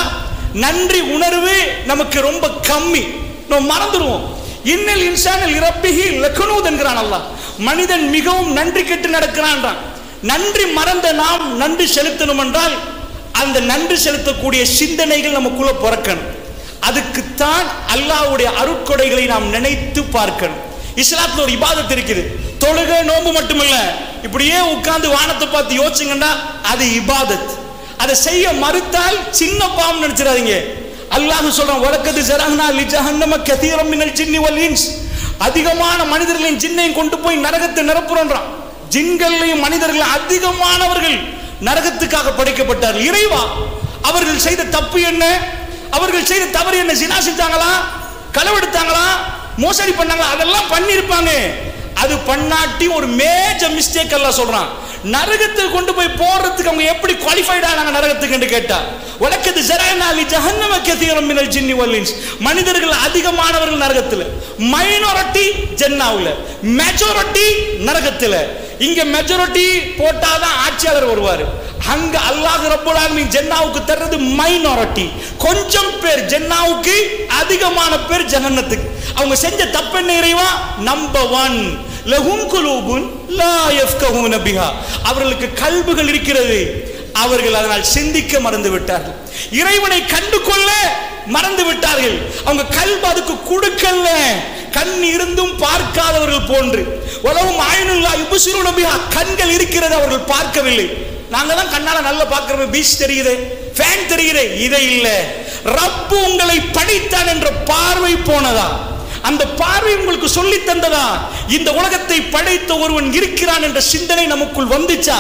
நன்றி உணர்வு நமக்கு ரொம்ப கம்மி, நம்ம மறந்துடுவோம். இன்னல் இன்சானில் இரப்பிஹி லகனூத் என்கிறான் அல்லாஹ். மனிதன் மிகவும் நன்றி கெட்டு நடக்கிறான். நன்றி மறந்த நாம் நன்றி செலுத்தணும் என்றால் அந்த நன்றி செலுத்தக்கூடிய சிந்தனைகள் நமக்குள்ள பிறக்கணும். அதுக்குத்தான் அல்லாஹ்வுடைய அருட்கொடைகளை நாம் நினைத்து பார்க்கணும். இஸ்லாத்துல ஒரு இபாதத் இருக்குது. தொழுகை நோன்பு மட்டுமல்ல, இப்படியே உட்கார்ந்து வானத்தை பார்த்து யோசிச்சுங்கன்னா அது இபாதத். அதை செய்ய மறுத்தால் சின்ன பாவம் நினைச்சிடாதீங்க. அல்லாஹ் சொல்றான், வலக்கது ஜரஹ்னா லிஜஹன்னம கதீரம் மினல் ஜின்னி வல் இன்ஸ். அதிகமான மனிதர்களையும் ஜின்னையும் கொண்டு போய் நரகத்தை நிரப்புறோன்றான். ஜின்களையும் மனிதர்கள் அதிகமானவர்கள் நரகத்துக்காக படைக்கப்பட்டார்கள். இறைவா, அவர்கள் செய்த தப்பு என்ன? அவர்கள் செய்த தவறு என்ன? ஜினா செஞ்சாங்களா, களவெடுத்தாங்களா, மோசடி பண்ணாங்களா? அதெல்லாம் பண்ணிருப்பாங்க. அது பண்ணாட்டி ஒரு மேஜர் மிஸ்டேக் அல்லாஹ் சொல்றான். நரகத்துக்கு கொண்டு போய் போறதுக்கு அவங்க எப்படி குவாலிஃபைட் ஆனாங்க நரகத்துக்கு என்று கேட்டா, வலக்கது ஜரஹ்னா லிஜஹன்னம கதீரம் மினல் ஜின்னி வல் இன்ஸ். மனிதர்கள் அதிகமானவர்கள் நரகத்துல, மைனாரிட்டி ஜன்னாவுல, மெஜாரிட்டி நரகத்துல. இங்க மெஜாரிட்டி போட்டாதான் ஆட்சியாளர் வருவாரு. அங்க அல்லாஹ் ரப்பல் ஆலமீன் ஜன்னாவுக்கு தர்றது மைனாரிட்டி, கொஞ்சம் பேர். ஜன்னாவுக்கு அதிகமான பேர் ஜஹன்னத்துக்கு. அவங்க செஞ்ச தப்பு என்ன இறைவா? நம்பர் ஒன், லஹும் குலூபுன் லா யஃப்கஹூன பிஹா. அவர்களுக்கு கல்புகள் இருக்கிறது, அவர்கள் அதனால் சிந்திக்க மறந்து விட்டார்கள். இறைவனை கண்டு கொள்ள மறந்து விட்டார்கள். அவங்க கல்பு அதுக்கு கொடுக்கல. கண் இருந்தும் பார்க்காதவர்கள் போன்று. வலஹும் ஐனுல்லா யுப்சிரூன பிஹா. கண்கள் இருக்கிறது, அவர்கள் பார்க்கவில்லை. நாங்க தான் கண்ணால நல்ல பார்க்கிறோம், பீச் தெரியுது, ஃபேன் தெரியுது. இதை இல்ல, ரப்பு உங்களை படைத்தான் என்ற பார்வை போனதா? அந்த பார்வை உங்களுக்கு சொல்லி தந்ததா? இந்த உலகத்தை படைத்த ஒருவன் இருக்கிறான் என்ற சிந்தனை நமக்குள் வந்துச்சா?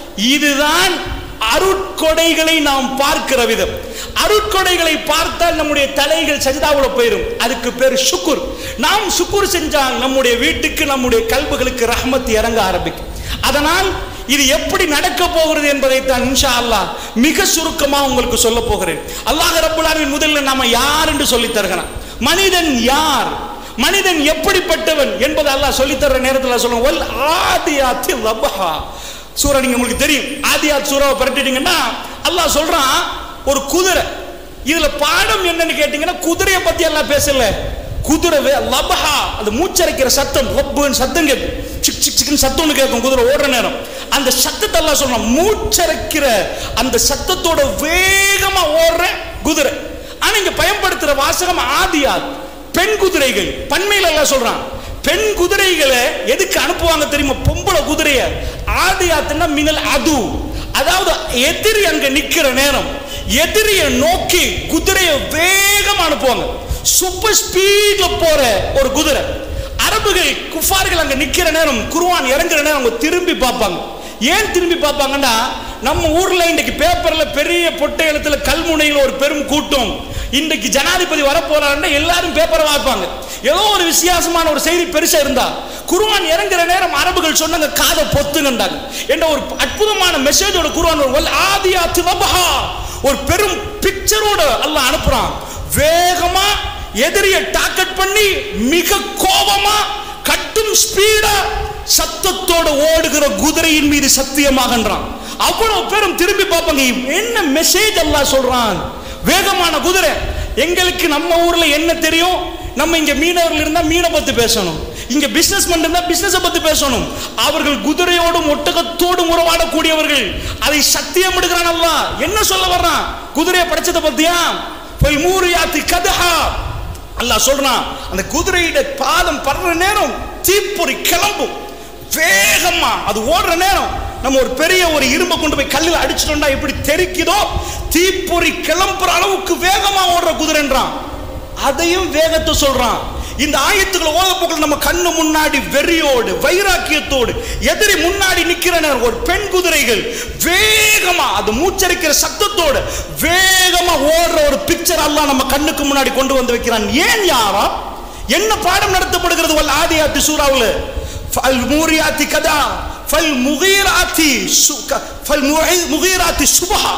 இதுதான் அருட்கொடைகளை நாம் பார்க்கிற விதம். அருட்கொடைகளை பார்த்தால் நம்முடைய தலைகள் சஜிதாவுல போயிடும். அதுக்கு பேர் சுக்குர். நாம் சுக்குர் செஞ்சால் நம்முடைய வீட்டுக்கு, நம்முடைய கல்புகளுக்கு ரஹ்மத் இறங்க ஆரம்பிக்கும். அதனால் இது எப்படி நடக்க போகிறது என்பதை தான் இன்ஷா அல்லாஹ் மிக சுருக்கமாக உங்களுக்கு சொல்ல போகிறேன். அல்லாஹ் ரப்பல் ஆலமீன் முதல்ல நாம யார் என்று சொல்லி தருகிறான். மனிதன் யார், மனிதன் எப்படிப்பட்டவன் என்பதை அல்லாஹ் சொல்லி தர்ற நேரத்தில் சொல்லுவோம். வல் ஆதியாத்தி லபஹா சூரா, நீங்க உங்களுக்கு தெரியும். ஆதியாத் சூராவை பரட்டிட்டீங்கன்னா அல்லாஹ் சொல்றான் ஒரு குதிரை. இதுல பாடம் என்னன்னு கேட்டீங்கன்னா, குதிரையை பத்தி எல்லாம் பேசல. குதிரை லபஹா, அது மூச்சரைக்கிற சத்தம், லப்புன்னு சத்தம் கேட்கும், சிக் சிக் சிக்னு சத்தம்னு கேட்கும் குதிரை ஓடுற நேரம். அந்த சத்தத்தை எல்லாம் சொல்றான், மூச்சரைக்கிற அந்த சத்தத்தோட வேகமா ஓடுற குதிரை. ஆனா இங்க பயன்படுத்துற வாசகம் ஆதியாத், பெண் குதிரைகள். பன்மையில எல்லாம் சொல்றான். பெண் குதிரைகளை எதுக்கு அனுப்புவாங்க தெரியுமா? பொம்பளை குதிரைய. ஆதியாத்னா மினல் அது, அதாவது எதிரி அங்க நிக்கிற நேரம், எதிரியை நோக்கி குதிரையை வேகமா அனுப்புவாங்க. சூப்பர் ஸ்பீட்ல போற ஒரு குதிரை. அரபுகள் குஃபார்கள் அங்க நிக்கிற நேரம், குர்ஆன் இறங்குற நேரம் அவங்க திரும்பி பார்ப்பாங்க. ஏன் திரும்பி பார்ப்பாங்கன்னா, நம்ம ஊர்ல இன்னைக்கு பேப்பர்ல பெரிய பொட்டை எழுத்துல கல்முனையில் ஒரு பெரும் கூட்டம், இன்றைக்கு ஜனாதிபதி வரப்போறாருன்னா எல்லாரும் பேப்பரை வாய்ப்பாங்க. ஏதோ ஒரு வித்தியாசமான ஒரு செய்தி பெருசா இருந்தா, குர்ஆன் இறங்குற நேரம் அரபுகள் சொன்னாங்க காதை பொத்துங்கண்டாங்க என்ற ஒரு அற்புதமான மெசேஜோட குர்ஆன் வல் ஆதியாத்தி லபஹா ஒரு பெரும் பிக்சரோட அல்லாஹ் அனுப்புறான். வேகமா எதிரியை டார்கெட் பண்ணி மிக கோபமா கட்டும் ஸ்பீடா சத்தத்தோட ஓடுகிற குதிரையின் மீது சத்தியமாகன்றான். அவ்வளவு பேரும் திரும்பி பார்ப்பாங்க, என்ன மெசேஜ் அல்லாஹ் சொல்றான். வேகமான குதிரை. எங்களுக்கு நம்ம ஊர்ல என்ன தெரியும்? நம்ம இங்க மீனவர்கள் இருந்தா மீனை பத்தி பேசணும், இங்க பிசினஸ் இருந்தா பிசினஸ் பத்தி பேசணும். அவர்கள் குதிரையோடும் ஒட்டகத்தோடும் உறவாடக்கூடியவர்கள். அதை சத்தியம் எடுக்கிறான் அல்லாஹ். என்ன சொல்ல வர்றான்? குதிரையை படைச்சதை பத்தியா? ஃபல்மூரியாத்தி கதஹா அல்லாஹ் சொல்றான். அந்த குதிரையோட பாதம் படுற நேரம் தீப்பொறி கிளம்பும் வேகமா. அது ஓடுற நேரம் நம்ம ஒரு பெரிய ஒரு இரும்பை கொண்டு போய் கல்லில் அடிச்சிட்டோம்னா எப்படி தெரிக்குதோ, தீப்பொறி கிளம்புற அளவுக்கு வேகமா ஓடுற குதிரைன்றான். அதையும் வேகத்தை சொல்றான். இந்த ஆயத்துக்களை ஓதப்போக்கள் நம்ம கண்ணு முன்னாடி வெறியோடு வைராக்கியத்தோடு எதிரி முன்னாடி நிக்கிற நேரம் ஒரு பெண் குதிரைகள் வேகமா அது மூச்சரிக்கிற சத்தத்தோடு வேகமா ஓடுற ஒரு பிக்சர் அல்லாஹ் நம்ம கண்ணுக்கு முன்னாடி கொண்டு வந்து வைக்கிறான். ஏன் யாரா? என்ன பாடம் நடத்தப்படுகிறது? வல் ஆதியாத்தி சூராவுல ஃபல் மூரியாத்தி கதா ஃபல் முகீராத்தி ஃபல் முகீராத்தி சுபஹா.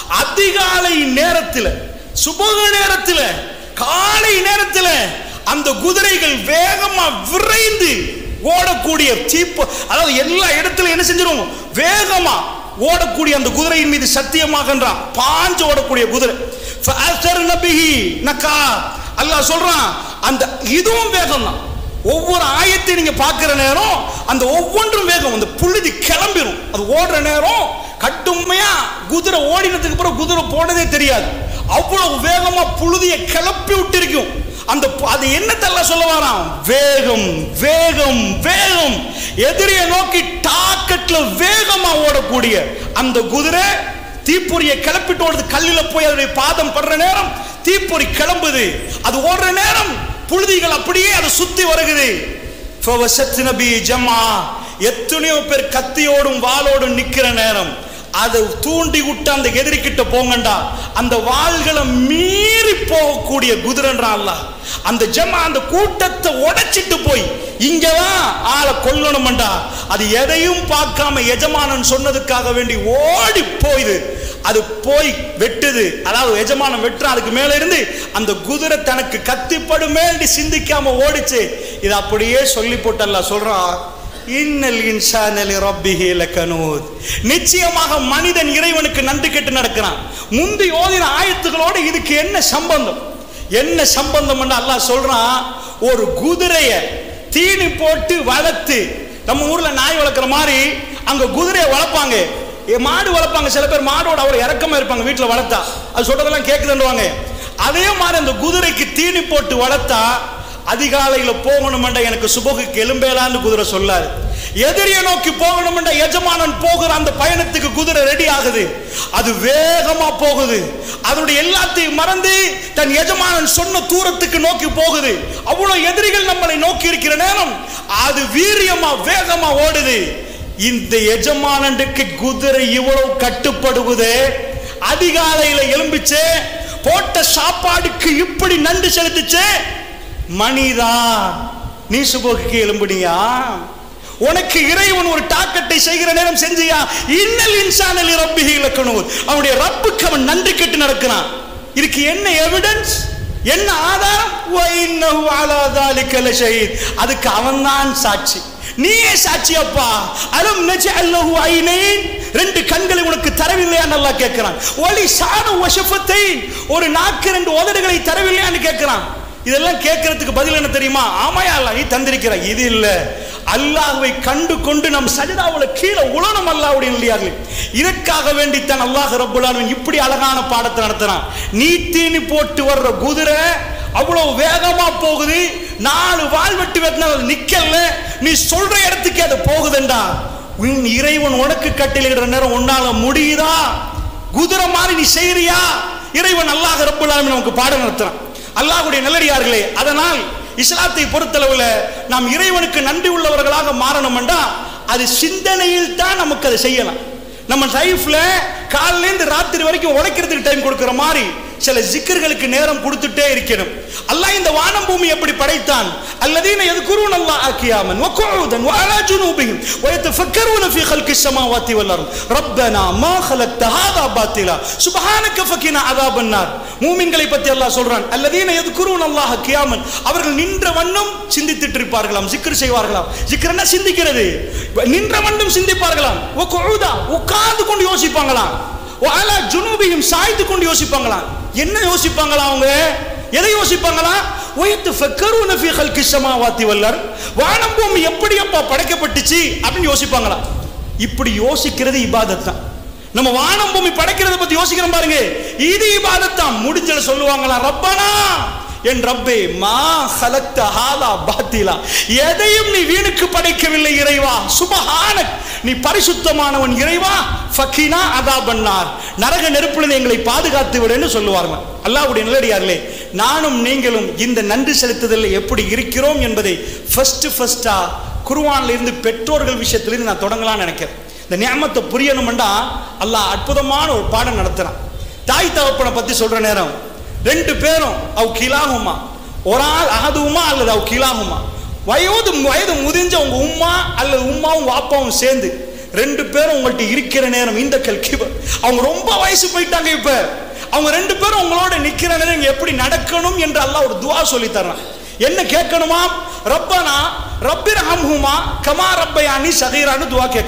அதிகாலை நேரத்தில், சுபஹ நேரத்தில், காலை நேரத்தில் அந்த குதிரைகள் வேகமா விரைந்து ஓடக்கூடிய சீப்பு, அதாவது எல்லா இடத்துல என்ன செஞ்சிரும்? வேகமா ஓடக்கூடிய அந்த குதிரையின் மீது சத்தியமாகன்றான், பாஞ்சு ஓடக்கூடிய குதிரை. அல்லாஹ் சொல்றான் அந்த இதுவும் வேகம் தான். ஒவ்வொரு ஆயத்தை நீங்க பார்க்கிற நேரம் அந்த ஒவ்வொன்றும் வேகம், அந்த புழுதி கிளம்பிடும். அது ஓடுற நேரம் கட்டுமையா குதிரை ஓடினதுக்கு அப்புறம் குதிரை போனதே தெரியாது, அவ்வளவு வேகமா புழுதியை கிளப்பி விட்டு இருக்கும். அந்த அது என்னத்தல்ல சொல்ல வரான், வேகம் வேகம் வேகம். எதிரியை நோக்கி டாக்கெட்ல வேகமா ஓடக்கூடிய அந்த குதிரை தீப்பொறியை கிளப்பிட்டு ஓடுது. கல்லில போய் அதனுடைய பாதம் படுற நேரம் தீப்பொறி கிளம்புது. அது ஓடுற நேரம் புழுதிகள் அப்படியே அதை சுத்தி வருகிறது. எத்தனையோ பேர் கத்தியோடும் வாளோடும் நிக்கிற நேரம் அதை தூண்டி விட்டு அந்த எதிரி கிட்ட போங்கண்டா அந்த வாள்களை மீறி போகக்கூடிய குதிரைன்றான் அல்லாஹ். அந்த ஜமா அந்த கூட்டத்தை உடைச்சிட்டு போய் இங்கதான் ஆளை கொல்லணும்டா, அது எதையும் பார்க்காம எஜமானன் சொன்னதுக்காக வேண்டி ஓடி போயுது. அது போய் வெட்டுது, அதாவது எஜமானம் வெட்டுறான். அதுக்கு மேல இருந்து அந்த குதிரை தனக்கு கத்திப்படும் வேண்டி சிந்திக்காம ஓடிச்சு. இது அப்படியே சொல்லி போட்டு அல்லாஹ் சொல்றான், இன்னல் இன்சான லிரப்பிஹி லகனூத். நிச்சயமாக மனிதன் இறைவனுக்கு நன்றி கெட்டு நடக்கிறான். முந்தி ஓதின ஆயத்துகளோடு இதுக்கு என்ன சம்பந்தம்? என்ன சம்பந்தம் என்று அல்லாஹ் சொல்றான், ஒரு குதிரைய தீனி போட்டு வளர்த்து, நம்ம ஊர்ல நாய் வளர்க்குற மாதிரி அங்க குதிரையை வளர்ப்பாங்க, மாடு வளர்ப்பாங்க. சில பேர் மாடோட அவர் இறக்கமா இருப்பாங்க வீட்டுல வளர்த்தா, அது சொல்றதெல்லாம் கேட்குதுன்னுவாங்க. அதே மாதிரி அந்த குதிரைக்கு தீனி போட்டு வளர்த்தா அதிகாலையில போகணும்டா எனக்கு சுபகுக்கு எலும்பேலான்னு குதிரை சொல்லாது. எதிரியை நோக்கி போகணும்டா எஜமானன் போகிற அந்த பயணத்துக்கு குதிரை ரெடி ஆகுது. அது வேகமா போகுது, அதனுடைய எல்லாத்தையும் மறந்து தன் எஜமானன் சொன்ன தூரத்துக்கு நோக்கி போகுது. அவ்வளவு எதிரிகள் நம்மளை நோக்கி இருக்கிற நேரம் அது வீரியமா வேகமா ஓடுது. இந்த எஜமானனுக்கு குதிரை இவ்வளவு கட்டுப்படுவது, அதிகாலையில எலும்பிச்சு போட்ட சாப்பாடுக்கு இப்படி நன்றி செலுத்துச்சு. மனிதா நீ சுபோக்கு எலும்புனியா? உனக்கு இறைவன் ஒரு டாக்கெட்டை செய்கிற நேரம் செஞ்சியா? இன்னல் இன்சான லிரப்பிஹி லகனூத். அவனுடைய ரப்புக்கு அவன் நன்றி கெட்டு நடக்கிறான். இதுக்கு என்ன எவிடன்ஸ், என்ன ஆதாரம்? வ இன்னஹு அலா ذلك லஷஹீத். அதுக்கு அவன்தான் சாட்சி, நீயே சாட்சியப்பா. அலம் நஜஅல் லஹு ஐனைன், ரெண்டு கண்களை உனக்கு தரவில்லையான்னு அல்லாஹ் கேட்கிறான். ஒலி சான வஷஃபத்தைன், ஒரு நாக்கு ரெண்டு உதடுகளை தரவில்லையான்னு கேட்கிறான். இதெல்லாம் கேட்கறதுக்கு பதில் என்ன தெரியுமா? ஆமாயா அல்லாஹ் நீ தந்திருக்கிறாய். இது இல்ல, அல்லாஹ்வை கண்டு கொண்டு நம் சஜதாவுல கீழே உலனம் அல்லாஹ்வுடைய இல்லையார்கள். இதற்காக வேண்டித்தான் அல்லாஹ் ரப்பல் ஆலமீன் இப்படி அழகான பாடத்தை நடத்துறான். நீ தீனி போட்டு வர்ற குதிரை அவ்வளவு வேகமா போகுது, நாலு வால் வெட்டி வெட்டினா நிக்கல, நீ சொல்ற இடத்துக்கு அது போகுதுண்டா. உன் இறைவன் உனக்கு கட்டளையிடுற நேரம் உன்னால முடியுதா? குதிரை மாதிரி நீ செய்யறியா? இறைவன் அல்லாஹ் ரப்பல் ஆலமீன் நமக்கு பாடம் நடத்துறான். அல்லாஹ்வுடைய நல்லடியார்களே, அதனால் இஸ்லாத்தை பொறுத்தளவுல நாம் இறைவனுக்கு நன்றி உள்ளவர்களாக மாறணும் என்றா அது சிந்தனையில் தான் நமக்கு அதை செய்யலாம். நம்ம லைஃப்ல காலையில இருந்து ராத்திரி வரைக்கும் உழைக்கிறதுக்கு டைம் கொடுக்கிற மாதிரி சில ஜிக்கர்களுக்கு நேரம் கொடுத்துட்டே இருக்கணும். அல்லாஹ் இந்த வானம் பூமி எப்படி படைத்தான்? அல்லதீன யذكرون الله قياما وقعودا وعلى جنوبهم ويتفكرون في خلق السماوات والارض ربنا ما خلقت هذا باطلا سبحانك فقنا عذاب النار. மூமின்களை பத்தி அல்லாஹ் சொல்றான், அல்லதீன யذكرون الله قياما, அவர்கள் நின்ற வண்ணம் சிந்தித்துட்டு இருப்பார்களாம், ஜிக்ர் செய்வார்களாம். ஜிக்ர்னா சிந்திக்கிறது, நின்ற வண்ணம் சிந்திப்பார்களாம். وقعودا, உட்கார்ந்து கொண்டு யோசிப்பாங்களாம். وعلى جنوبهم, சாய்ந்து கொண்டு யோசிப்பாங்களாம். என்ன யோசிப்பாங்களா அவங்க? எதை யோசிப்பாங்களா? ويتفكرون في خلق السماوات والارض, வானம் பூமி எப்படி அப்பா படைக்கப்பட்டுச்சு அப்படின்னு யோசிப்பாங்களா. இப்படி யோசிக்கிறது இபாதத் தான். நம்ம வானம் பூமி படைக்கிறத பத்தி யோசிக்கிறோம் பாருங்க, இது இபாதத் தான். முடிஞ்சல சொல்லுவாங்களா, ரப்பனா என் ரப்பே மா ஹலக்த ஹாலா பாத்திலா, எதையும் நீ வீணுக்கு படைக்கவில்லை இறைவா, சுபஹானக் நீ பரிசுத்தமானவன் இறைவா, ஃபகினா அதாபன்னார், நரக நெருப்பிலிருந்து எங்களை பாதுகாத்து விடுன்னு சொல்லுவார்கள். அல்லாஹ்வுடைய நல்லடியார்களே, நானும் நீங்களும் இந்த நன்றி செலுத்துதல் எப்படி இருக்கிறோம் என்பதை ஃபர்ஸ்ட் ஃபர்ஸ்டா குர்ஆன்ல இருந்து பெற்றோர்கள் விஷயத்திலிருந்து நான் தொடங்கலாம்னு நினைக்கிறேன். இந்த நியமத்தை புரியணும்னா அல்லாஹ் அற்புதமான ஒரு பாடம் நடத்துறான். தாய் தகப்பனை பத்தி சொல்ற நேரம் ரெண்டு பேரும் அவ் கிலாகுமா, ஒரு ஆள் அகதுமா அல்லது அவ் கிலாகுமா, வயது வயது முதிஞ்ச உங்க உம்மா அல்லது உம்மாவும் வாப்பாவும் சேர்ந்து ரெண்டு பேரும் உங்கள்கிட்ட இருக்கிற நேரம் இந்த கல்கிபர், அவங்க ரொம்ப வயசு போயிட்டாங்க, இப்ப அவங்க ரெண்டு பேரும் உங்களோட நிக்கிற நேரம் எப்படி நடக்கணும் என்று அல்லாஹ் ஒரு துஆ சொல்லி தர்றான். என்ன கேட்கணுமா? ரப்பனா ரப்பிர்ஹம்ஹுமா கமா ரப்பயானி ஸகீரான்னு துஆ கேட்கணுமா.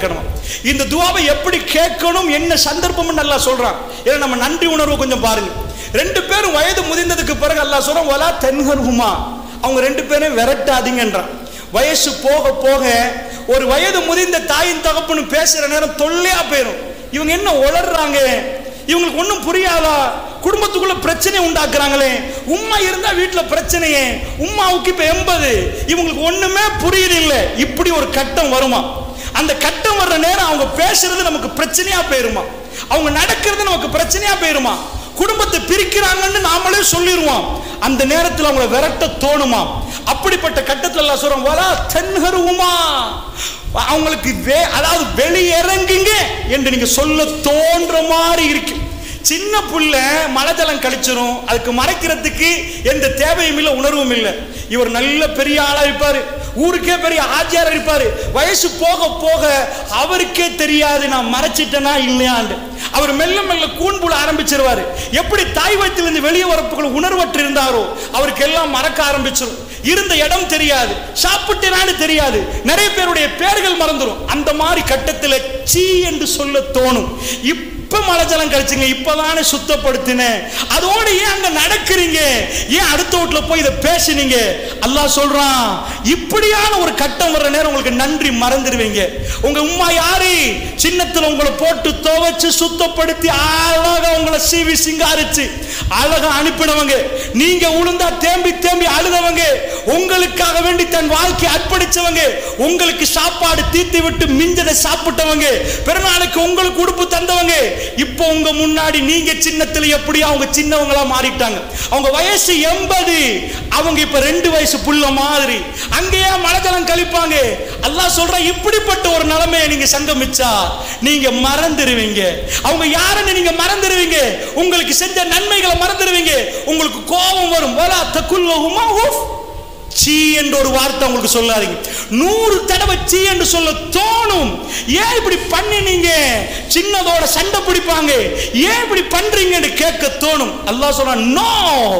இந்த துஆவை எப்படி கேட்கணும், என்ன சந்தர்ப்பம்னு அல்லாஹ் சொல்றான். ஏன்னா நம்ம நன்றி உணர்வு கொஞ்சம் பாருங்க. ரெண்டு பேரும் வயது முதிர்ந்ததுக்கு பிறகு அல்லாஹ் சொல்றான், வலா தன்ஹர்ஹுமா, அவங்க ரெண்டு பேரும் விரட்டாதீங்கன்றான். வயசு போக போக ஒரு வயது முதிர்ந்த தாயின் தகப்பனும் பேசுற நேரம் தொல்லையா போயிடும். இவங்க என்ன உளறாங்க, இவங்களுக்கு ஒன்றும் புரியாதா, குடும்பத்துக்குள்ள பிரச்சனை உண்டாக்குறாங்களே, உம்மா இருந்தா வீட்டுல பிரச்சனையே, உம்மாவுக்கு இப்ப எண்பது, இவங்களுக்கு ஒண்ணுமே புரியல. இப்படி ஒரு கட்டம் வருமா? அந்த கட்டம் வர்ற நேரம் அவங்க பேசுறது நமக்கு பிரச்சனையா போயிருமா, அவங்க நடக்கிறது நமக்கு பிரச்சனையா போயிருமா, குடும்பத்தை பிரிக்கிறாங்கன்னு நாமளே சொல்லிடுவோம். அந்த நேரத்தில் அவங்களை விரட்ட தோணுமா? அப்படிப்பட்ட கட்டத்தில் எல்லாம் சொல்றோம், வலா தன்ஹருமா, அவங்களுக்கு அதாவது வெளியிறங்குங்க என்று நீங்க சொல்ல தோன்ற மாதிரி இருக்கு. சின்ன புள்ள மழை ஜலம் கழிச்சிரும், அதுக்கு மறைக்கிறதுக்கு எந்த தேவையும் இல்லை, உணர்வும் இல்லை. இவர் நல்ல பெரிய ஆளா இருப்பாரு, ஊருக்கே பெரிய ஆச்சாரம் இருப்பாரு. வயசு போக போக அவருக்கே தெரியாது நான் மறைச்சிட்டேனா இல்லையாண்டு. அவர் மெல்ல மெல்ல கூண்புல ஆரம்பிச்சிருவாரு. எப்படி தாய் வயிற்றிலிருந்து வெளியே வரப்புகள் உணர்வற்று இருந்தாரோ அவருக்கு எல்லாம் மறக்க ஆரம்பிச்சிடும். இருந்த இடம் தெரியாது, சாப்பிட்டேனான்னு தெரியாது, நிறைய பேருடைய பேர்கள் மறந்துடும். அந்த மாதிரி கட்டத்தில் சீ என்று சொல்ல தோணும். இப்ப மழை ஜலம் கழிச்சுங்க, இப்பதானே சுத்தப்படுத்தினேன், அதோட ஏன் அங்க நடக்கிறீங்க, ஏன் அடுத்த வீட்டுல போய் இதை பேசுனீங்க? அல்லாஹ் சொல்றான், இப்படியான ஒரு கட்டம் வர்ற நேரம் உங்களுக்கு நன்றி மறந்துடுவீங்க. உங்க உம்மா யாரு, சின்னத்துல உங்களை போட்டு துவைச்சு சுத்தப்படுத்தி அழகா உங்களை சீவி சிங்காரிச்சு அழகா அனுப்பினவங்க, நீங்க உளுந்தா தேம்பி தேம்பி அழுதவங்க, உங்களுக்காக வேண்டி தன் வாழ்க்கையை அர்ப்பணிச்சவங்க, உங்களுக்கு சாப்பாடு தீர்த்து விட்டு மிஞ்சதை சாப்பிட்டவங்க, பிறநாளுக்கு உங்களுக்கு உடுப்பு தந்தவங்க, இப்போ உங்க முன்னாடி நீங்க சின்னத்துல எப்படி அவங்க சின்னவங்களா மாறிட்டாங்க. அவங்க வயசு எண்பது, அவங்க இப்ப ரெண்டு வயசு புள்ள மாதிரி அங்கேயே மழைஜலம் கழிப்பாங்க. அல்லாஹ் சொல்ற, இப்படிப்பட்ட ஒரு நிலைமையை நீங்க சங்கமிச்சா நீங்க மறந்துடுவீங்க. அவங்க யாருன்னு நீங்க மறந்துடுவீங்க, உங்களுக்கு செஞ்ச நன்மைகளை மறந்துடுவீங்க, உங்களுக்கு கோபம் வரும். வலா தகுல்லஹுமா உஃப், சீ என்ற ஒரு வார்த்தை உங்களுக்கு சொல்லாதீங்க. நூறு தடவை சீ என்று சொல்ல தோணும். ஏன் இப்படி பண்ணினீங்க, சின்னதோட சண்டை பிடிப்பாங்க, ஏன் இப்படி பண்றீங்கன்னு கேட்க தோணும். அல்லாஹ் சொல்றான், நோ,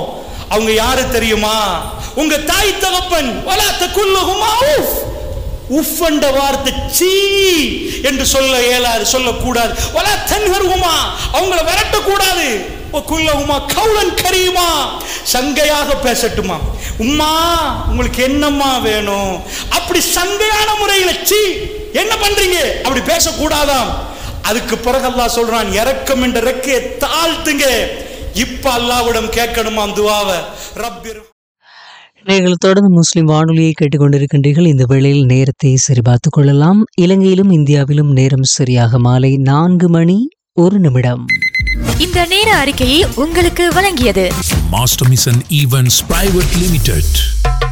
அவங்க யாரு தெரியுமா, உங்க தாய் தகப்பன். வலா தகுல்லஹுமா உஃப், உஃப் என்ற வார்த்தை சீ என்று சொல்ல இயலாது, சொல்லக்கூடாது. வலா தன்ஹர்ஹுமா, அவங்களை விரட்டக்கூடாது. குல்லஹுமா கௌலன் கரீமா, சங்கையாக பேசட்டுமா. உம்மா உங்களுக்கு என்னம்மா வேணும், அப்படி சங்கையான முறையில் சீ என்ன பண்றீங்க அப்படி பேசக்கூடாதாம். அதுக்கு பிறகு அல்லாஹ் சொல்றான், இரக்கம் என்ற ரெக்கையை தாழ்த்துங்க. இப்ப அல்லாஹ்விடம் கேட்கணுமாம் துஆவை. ரப்பிர். நீங்கள் தொடர்ந்து முஸ்லிம் வானொலியை கேட்டுக்கொண்டிருக்கின்றீர்கள். இந்த வேளையில் நேரத்தை சரிபார்த்துக் கொள்ளலாம். இலங்கையிலும் இந்தியாவிலும் நேரம் சரியாக மாலை நான்கு மணி ஒரு நிமிடம். இந்த நேர அறிக்கையை உங்களுக்கு வழங்கியது master mission events private limited.